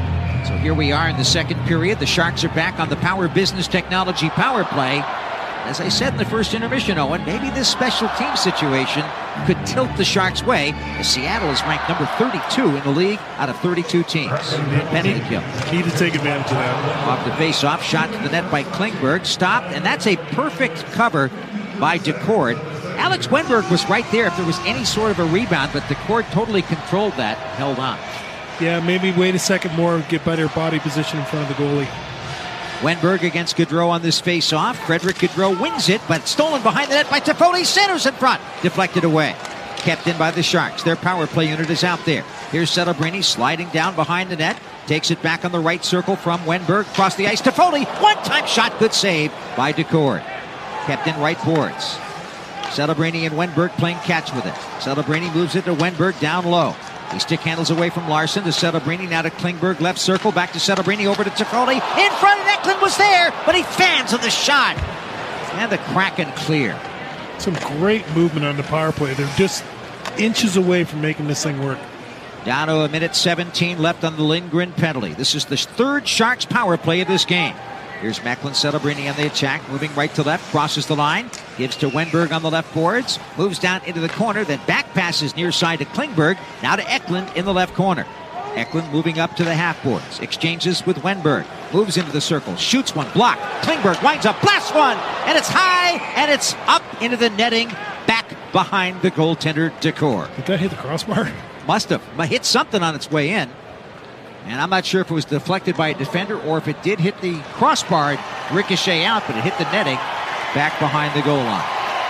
So here we are in the second period. The Sharks are back on the Power Business Technology power play. As I said in the first intermission, Owen, maybe this special team situation could tilt the Sharks' way, as Seattle is ranked number thirty-two in the league out of thirty-two teams. Penalty kill. Key to take advantage of that. Off the face-off, shot to the net by Klingberg, stopped, and that's a perfect cover by Decord. Alex Wenberg was right there if there was any sort of a rebound, but Decord totally controlled that, held on. Yeah, maybe wait a second more, get better body position in front of the goalie. Wenberg against Gaudreau on this face-off. Frederick Gaudreau wins it, but stolen behind the net by Toffoli. Centers in front. Deflected away. Kept in by the Sharks. Their power play unit is out there. Here's Celebrini sliding down behind the net. Takes it back on the right circle from Wenberg. Across the ice. Toffoli. One-time shot. Good save by Decord. Kept in right boards. Celebrini and Wenberg playing catch with it. Celebrini moves it to Wenberg down low. He stick handles away from Larson to Celebrini, now to Klingberg, left circle, back to Celebrini, over to Toffoli. In front, and Eklund was there, but he fans on the shot. And the Kraken clear. Some great movement on the power play. They're just inches away from making this thing work. Down to a minute seventeen left on the Lindgren penalty. This is the third Sharks power play of this game. Here's Macklin Celebrini on the attack, moving right to left, crosses the line, gives to Wenberg on the left boards, moves down into the corner, then back passes near side to Klingberg, now to Eklund in the left corner. Eklund moving up to the half boards, exchanges with Wenberg, moves into the circle, shoots one, blocked. Klingberg winds up, blasts one, and it's high, and it's up into the netting, back behind the goaltender Decord. Did that hit the crossbar? Must have. Hit something on its way in. And I'm not sure if it was deflected by a defender or if it did hit the crossbar, ricochet out, but it hit the netting back behind the goal line.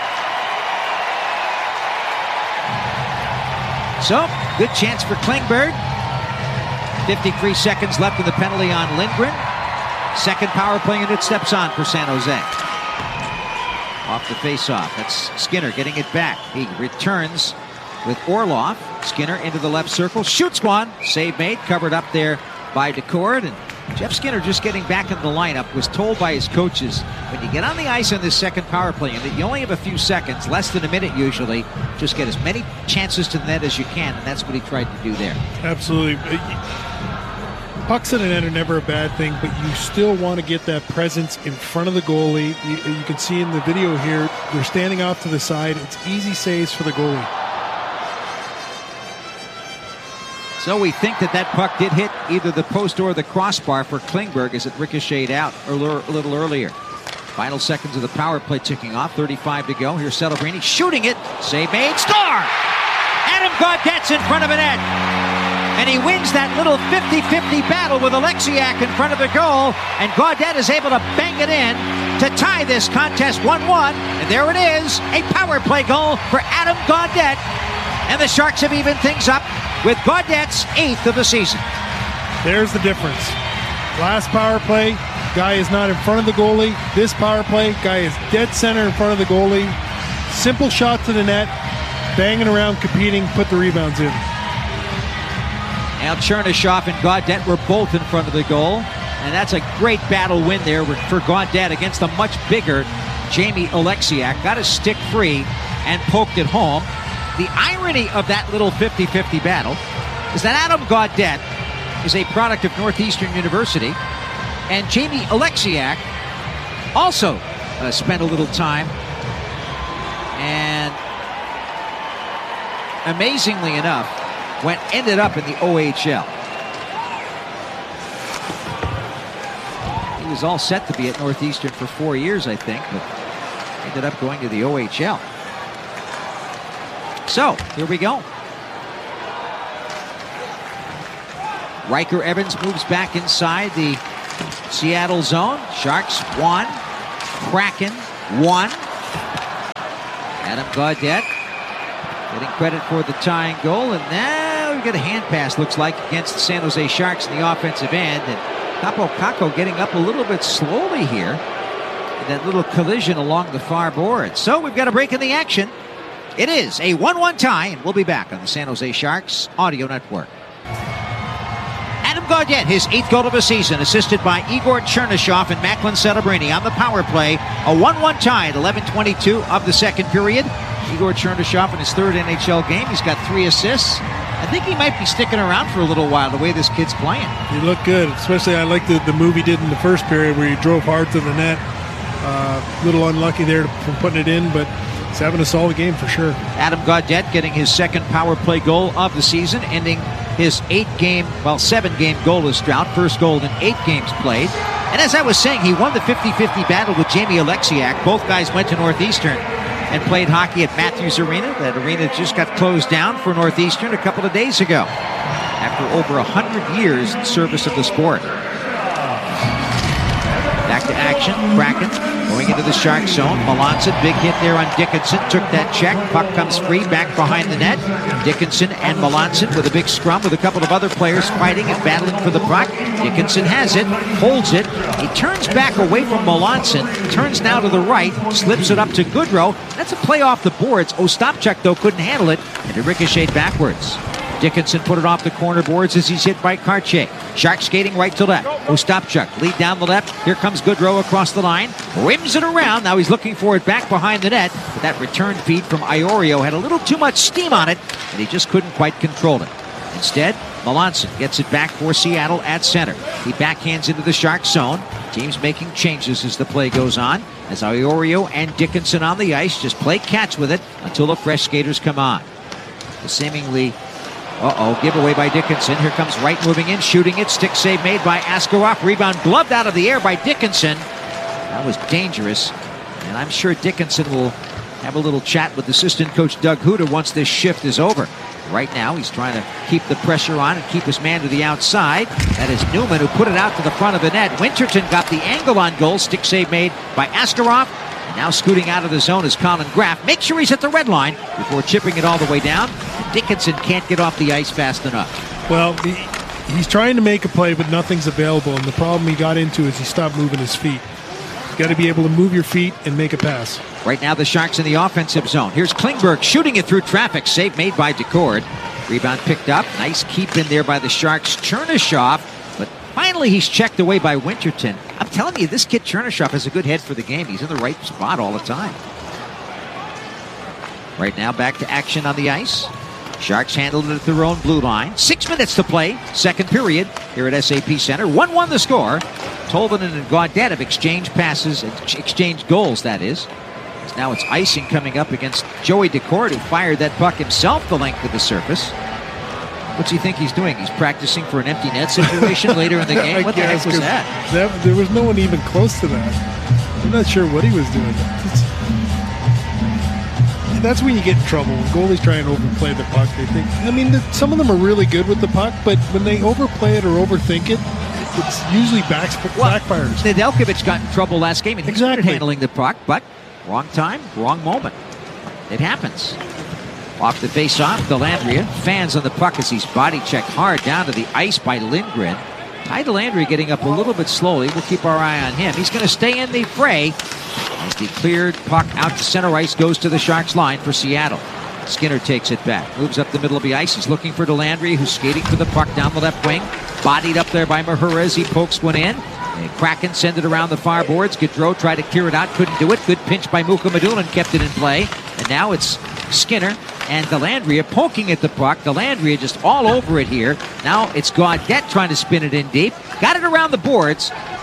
So, good chance for Klingberg. fifty-three seconds left in the penalty on Lindgren. Second power play unit steps on for San Jose. Off the face-off. That's Skinner getting it back. He returns with Orlov. Skinner into the left circle, shoots one, save made, covered up there by Decord. And Jeff Skinner, just getting back in the lineup, was told by his coaches, when you get on the ice on this second power play unit, you only have a few seconds, less than a minute usually, just get as many chances to the net as you can, and that's what he tried to do there. Absolutely. Pucks in the net are never a bad thing, but you still want to get that presence in front of the goalie. You, you can see in the video here, they're standing off to the side. It's easy saves for the goalie. So we think that that puck did hit either the post or the crossbar for Klingberg as it ricocheted out a little earlier. Final seconds of the power play ticking off. thirty-five to go. Here's Celebrini shooting it. Save made. Score! Adam Gaudette's in front of the net. And he wins that little fifty-fifty battle with Alexiak in front of the goal. And Gaudette is able to bang it in to tie this contest one one. And there it is. A power play goal for Adam Gaudette. And the Sharks have evened things up with Gaudette's eighth of the season. There's the difference. Last power play, guy is not in front of the goalie. This power play, guy is dead center in front of the goalie. Simple shot to the net, banging around, competing, put the rebounds in. Now Chernyshov and Gaudette were both in front of the goal. And that's a great battle win there for Gaudette against a much bigger Jamie Alexiak. Got his stick free and poked it home. The irony of that little fifty-fifty battle is that Adam Gaudette is a product of Northeastern University, and Jamie Alexiak also uh, spent a little time and amazingly enough, went ended up in the O H L. He was all set to be at Northeastern for four years, I think, but ended up going to the O H L. So, here we go. Riker Evans moves back inside the Seattle zone. Sharks one. Kraken one. Adam Gaudette getting credit for the tying goal. And now we get a hand pass, looks like, against the San Jose Sharks in the offensive end. And Kaapo Kakko getting up a little bit slowly here in that little collision along the far board. So we've got a break in the action. It is a one one tie, and we'll be back on the San Jose Sharks Audio Network. Adam Gaudette, his eighth goal of the season, assisted by Igor Chernyshov and Macklin Celebrini on the power play. A one one tie at eleven twenty-two of the second period. Igor Chernyshov in his third N H L game. He's got three assists. I think he might be sticking around for a little while, the way this kid's playing. He looked good, especially I like the, the move he did in the first period where he drove hard to the net. A uh, little unlucky there from putting it in, but he's having a solid game for sure. Adam Gaudette getting his second power play goal of the season, ending his eight-game, well, seven-game goalless drought. First goal in eight games played. And as I was saying, he won the fifty-fifty battle with Jamie Alexiak. Both guys went to Northeastern and played hockey at Matthews Arena. That arena just got closed down for Northeastern a couple of days ago after over one hundred years in service of the sport. Back to action. Kraken going into the Shark zone. Melanson, big hit there on Dickinson. Took that check. Puck comes free back behind the net. Dickinson and Melanson with a big scrum with a couple of other players fighting and battling for the puck. Dickinson has it, holds it. He turns back away from Melanson. Turns now to the right. Slips it up to Goodrow. That's a play off the boards. Ostapchuk, though, couldn't handle it, and it ricocheted backwards. Dickinson put it off the corner boards as he's hit by Cartier. Shark skating right to left. Ostapchuk lead down the left. Here comes Goodrow across the line. Rims it around. Now he's looking for it back behind the net. But that return feed from Iorio had a little too much steam on it, and he just couldn't quite control it. Instead, Melanson gets it back for Seattle at center. He backhands into the Shark zone. Teams making changes as the play goes on, as Iorio and Dickinson on the ice just play catch with it until the fresh skaters come on. The seemingly Uh-oh, giveaway by Dickinson. Here comes Wright moving in, shooting it. Stick save made by Askarov. Rebound gloved out of the air by Dickinson. That was dangerous. And I'm sure Dickinson will have a little chat with assistant coach Doug Huda once this shift is over. Right now, he's trying to keep the pressure on and keep his man to the outside. That is Newman, who put it out to the front of the net. Winterton got the angle on goal. Stick save made by Askarov. Now scooting out of the zone is Colin Graff. Make sure he's at the red line before chipping it all the way down. Dickinson can't get off the ice fast enough. Well, he, he's trying to make a play, but nothing's available. And the problem he got into is he stopped moving his feet. You got to be able to move your feet and make a pass. Right now, the Sharks in the offensive zone. Here's Klingberg shooting it through traffic. Save made by Decord. Rebound picked up. Nice keep in there by the Sharks. Chernyshov. But finally, he's checked away by Winterton. I'm telling you, this kid Chernyshov has a good head for the game. He's in the right spot all the time. Right now, back to action on the ice. Sharks handled it at their own blue line. Six minutes to play. Second period here at S A P Center. one one the score. Tolvanen and Gaudette have exchanged passes, exchanged goals, that is. Now it's icing coming up against Joey Decord, who fired that puck himself the length of the surface. What's he think he's doing? He's practicing for an empty net situation later in the game? What the heck was that? that? There was no one even close to that. I'm not sure what he was doing. It's, that's when you get in trouble. When goalies try and overplay the puck, they think, I mean, the, some of them are really good with the puck, but when they overplay it or overthink it, it's usually back, well, backfires. Nedeljkovic got in trouble last game, and he exactly. started handling the puck, but wrong time, wrong moment. It happens. Off the face-off, Dellandrea fans on the puck as he's body checked hard down to the ice by Lindgren. Ty Dellandrea getting up a little bit slowly. We'll keep our eye on him. He's going to stay in the fray as the cleared puck out to center ice goes to the Sharks line for Seattle. Skinner takes it back, moves up the middle of the ice. He's looking for Dellandrea, who's skating for the puck down the left wing. Bodied up there by Mahura as he pokes one in. And Kraken send it around the far boards. Gaudreau tried to clear it out, couldn't do it. Good pinch by Muka Madulin, kept it in play. And now it's Skinner and Dellandrea poking at the puck. Dellandrea just all over it here. Now it's Gaudette trying to spin it in deep. Got it around the boards.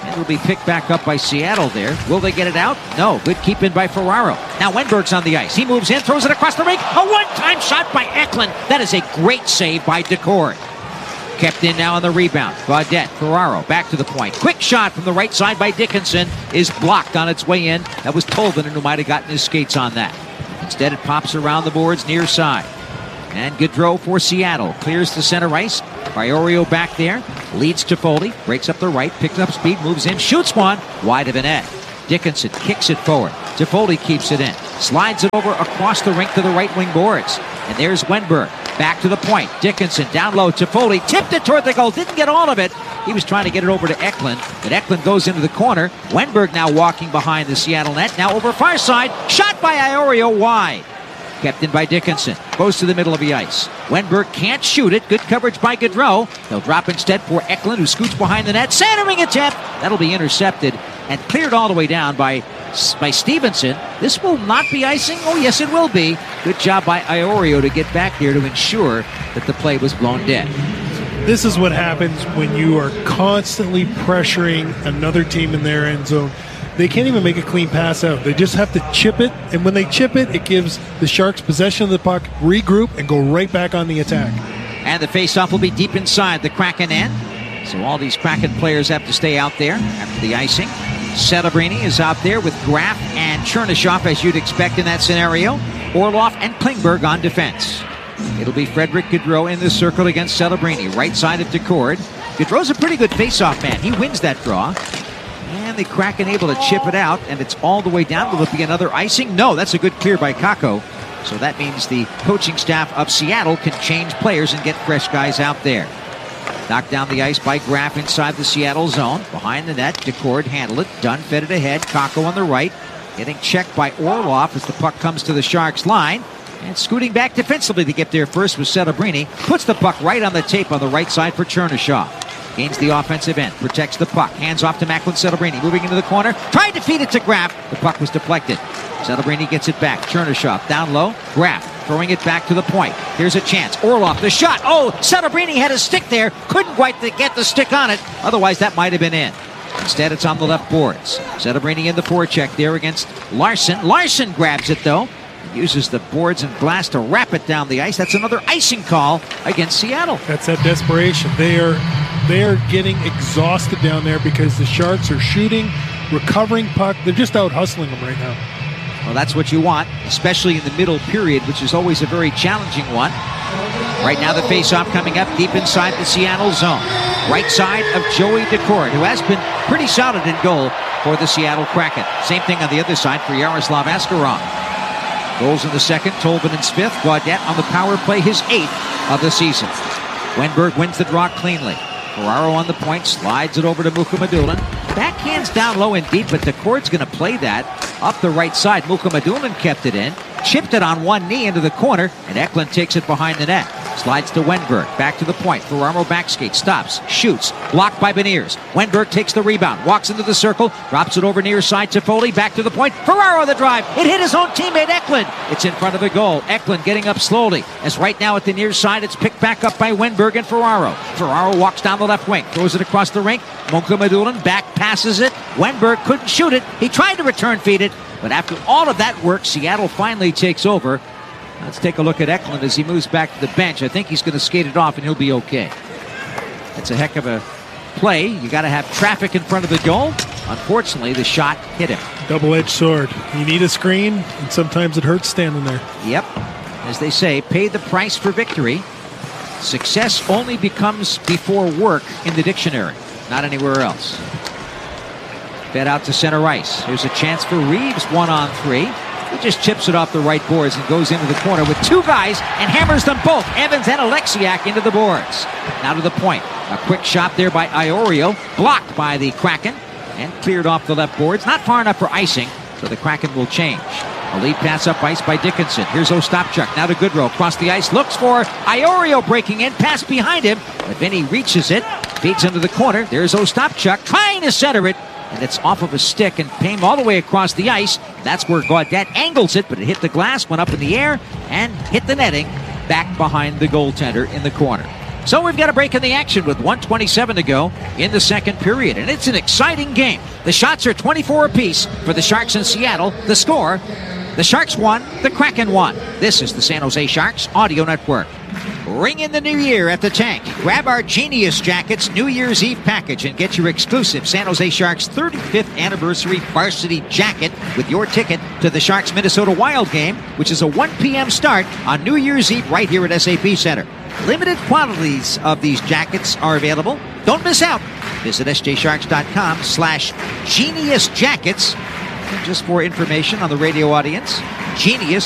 And it'll be picked back up by Seattle there. Will they get it out? No. Good keep in by Ferraro. Now Wenberg's on the ice. He moves in, throws it across the rink. A one-time shot by Eklund. That is a great save by Decord. Kept in now on the rebound. Gaudette, Ferraro, back to the point. Quick shot from the right side by Dickinson is blocked on its way in. That was Tolvanen who might have gotten his skates on that. Instead, it pops around the boards near side. And Gaudreau for Seattle. Clears the center ice. Iorio back there. Leads to Foley. Breaks up the right. Picks up speed. Moves in. Shoots one. Wide of the net. Dickinson kicks it forward. Toffoli keeps it in. Slides it over across the rink to the right wing boards. And there's Wenberg. Back to the point. Dickinson down low. Toffoli tipped it toward the goal. Didn't get all of it. He was trying to get it over to Eklund. But Eklund goes into the corner. Wenberg now walking behind the Seattle net. Now over far side. Shot by Iorio wide. Kept in by Dickinson. Goes to the middle of the ice. Wenberg can't shoot it. Good coverage by Gaudreau. They'll drop instead for Eklund, who scoots behind the net. Centering attempt. That'll be intercepted and cleared all the way down by, by Stevenson. This will not be icing. Oh, yes, it will be. Good job by Iorio to get back there to ensure that the play was blown dead. This is what happens when you are constantly pressuring another team in their end zone. They can't even make a clean pass out. They just have to chip it, and when they chip it, it gives the Sharks possession of the puck, regroup, and go right back on the attack. And the faceoff will be deep inside the Kraken end. So all these Kraken players have to stay out there after the icing. Celebrini is out there with Graf and Chernyshov, as you'd expect in that scenario. Orlov and Klingberg on defense. It'll be Frederick Gaudreau in the circle against Celebrini, right side of Decord. Gaudreau's a pretty good faceoff man. He wins that draw. And the Kraken able to chip it out, and it's all the way down. Will it be another icing? No, that's a good clear by Kakko. So that means the coaching staff of Seattle can change players and get fresh guys out there. Knocked down the ice by Graf inside the Seattle zone. Behind the net, Decord handled it. Dunn fed it ahead. Kakko on the right. Getting checked by Orlov as the puck comes to the Sharks line. And scooting back defensively to get there first was Celebrini. Puts the puck right on the tape on the right side for Chernyshov. Gains the offensive end, protects the puck, hands off to Macklin Celebrini, moving into the corner, tried to feed it to Graf. The puck was deflected. Celebrini gets it back. Chernyshov down low. Graf throwing it back to the point. Here's a chance. Orlov, the shot. Oh, Celebrini had a stick there. Couldn't quite get the stick on it. Otherwise, that might have been in. Instead, it's on the left boards. Celebrini in the forecheck there against Larson. Larson grabs it, though. Uses the boards and glass to wrap it down the ice. That's another icing call against Seattle. That's that desperation. They are they are getting exhausted down there because the Sharks are shooting, recovering puck. They're just out hustling them right now. Well, that's what you want, especially in the middle period, which is always a very challenging one. Right now, the face-off coming up deep inside the Seattle zone. Right side of Joey Decord, who has been pretty solid in goal for the Seattle Kraken. Same thing on the other side for Yaroslav Askarov. Goals in the second, Tolvanen's fifth. Gaudette on the power play, his eighth of the season. Wenberg wins the draw cleanly. Ferraro on the point, slides it over to Mukhamadullin. Backhands down low and deep, but Decord's going to play that up the right side. Mukhamadullin kept it in, chipped it on one knee into the corner, and Eklund takes it behind the net. Slides to Wenberg, back to the point. Ferraro backskate, stops, shoots, blocked by Beniers. Wenberg takes the rebound, walks into the circle, drops it over near side to Foley, back to the point. Ferraro the drive, it hit his own teammate Eklund. It's in front of the goal. Eklund getting up slowly, as right now at the near side, it's picked back up by Wenberg and Ferraro. Ferraro walks down the left wing, throws it across the rink. Mukhamadullin back passes it. Wenberg couldn't shoot it. He tried to return feed it, but after all of that work, Seattle finally takes over. Let's take a look at Eklund as he moves back to the bench. I think he's going to skate it off and he'll be okay. It's a heck of a play. You got to have traffic in front of the goal. Unfortunately, the shot hit him. Double-edged sword. You need a screen, and sometimes it hurts standing there. Yep. As they say, pay the price for victory. Success only becomes before work in the dictionary, not anywhere else. Fed out to center ice. Here's a chance for Reeves, one on three. He just chips it off the right boards and goes into the corner with two guys and hammers them both, Evans and Alexiak, into the boards. Now to the point. A quick shot there by Iorio, blocked by the Kraken, and cleared off the left boards. Not far enough for icing, so the Kraken will change. A lead pass up ice by Dickinson. Here's Ostapchuk. Now to Goodrow. Across the ice. Looks for Iorio breaking in. Pass behind him. But Vinny reaches it. Feeds into the corner. There's Ostapchuk trying to center it. And it's off of a stick and came all the way across the ice. That's where Gaudette angles it, but it hit the glass, went up in the air, and hit the netting back behind the goaltender in the corner. So we've got a break in the action with one twenty-seven to go in the second period, and it's an exciting game. The shots are twenty-four apiece for the Sharks in Seattle. The score, the Sharks won, the Kraken won. This is the San Jose Sharks Audio Network. Ring in the new year at the Tank. Grab our Genius Jackets New Year's Eve package and get your exclusive San Jose Sharks thirty-fifth anniversary varsity jacket with your ticket to the Sharks Minnesota Wild game, which is a one p.m. start on New Year's Eve right here at S A P Center. Limited quantities of these jackets are available. Don't miss out. Visit sjsharks.com slash Genius Jackets. And just for information on the radio audience, Genius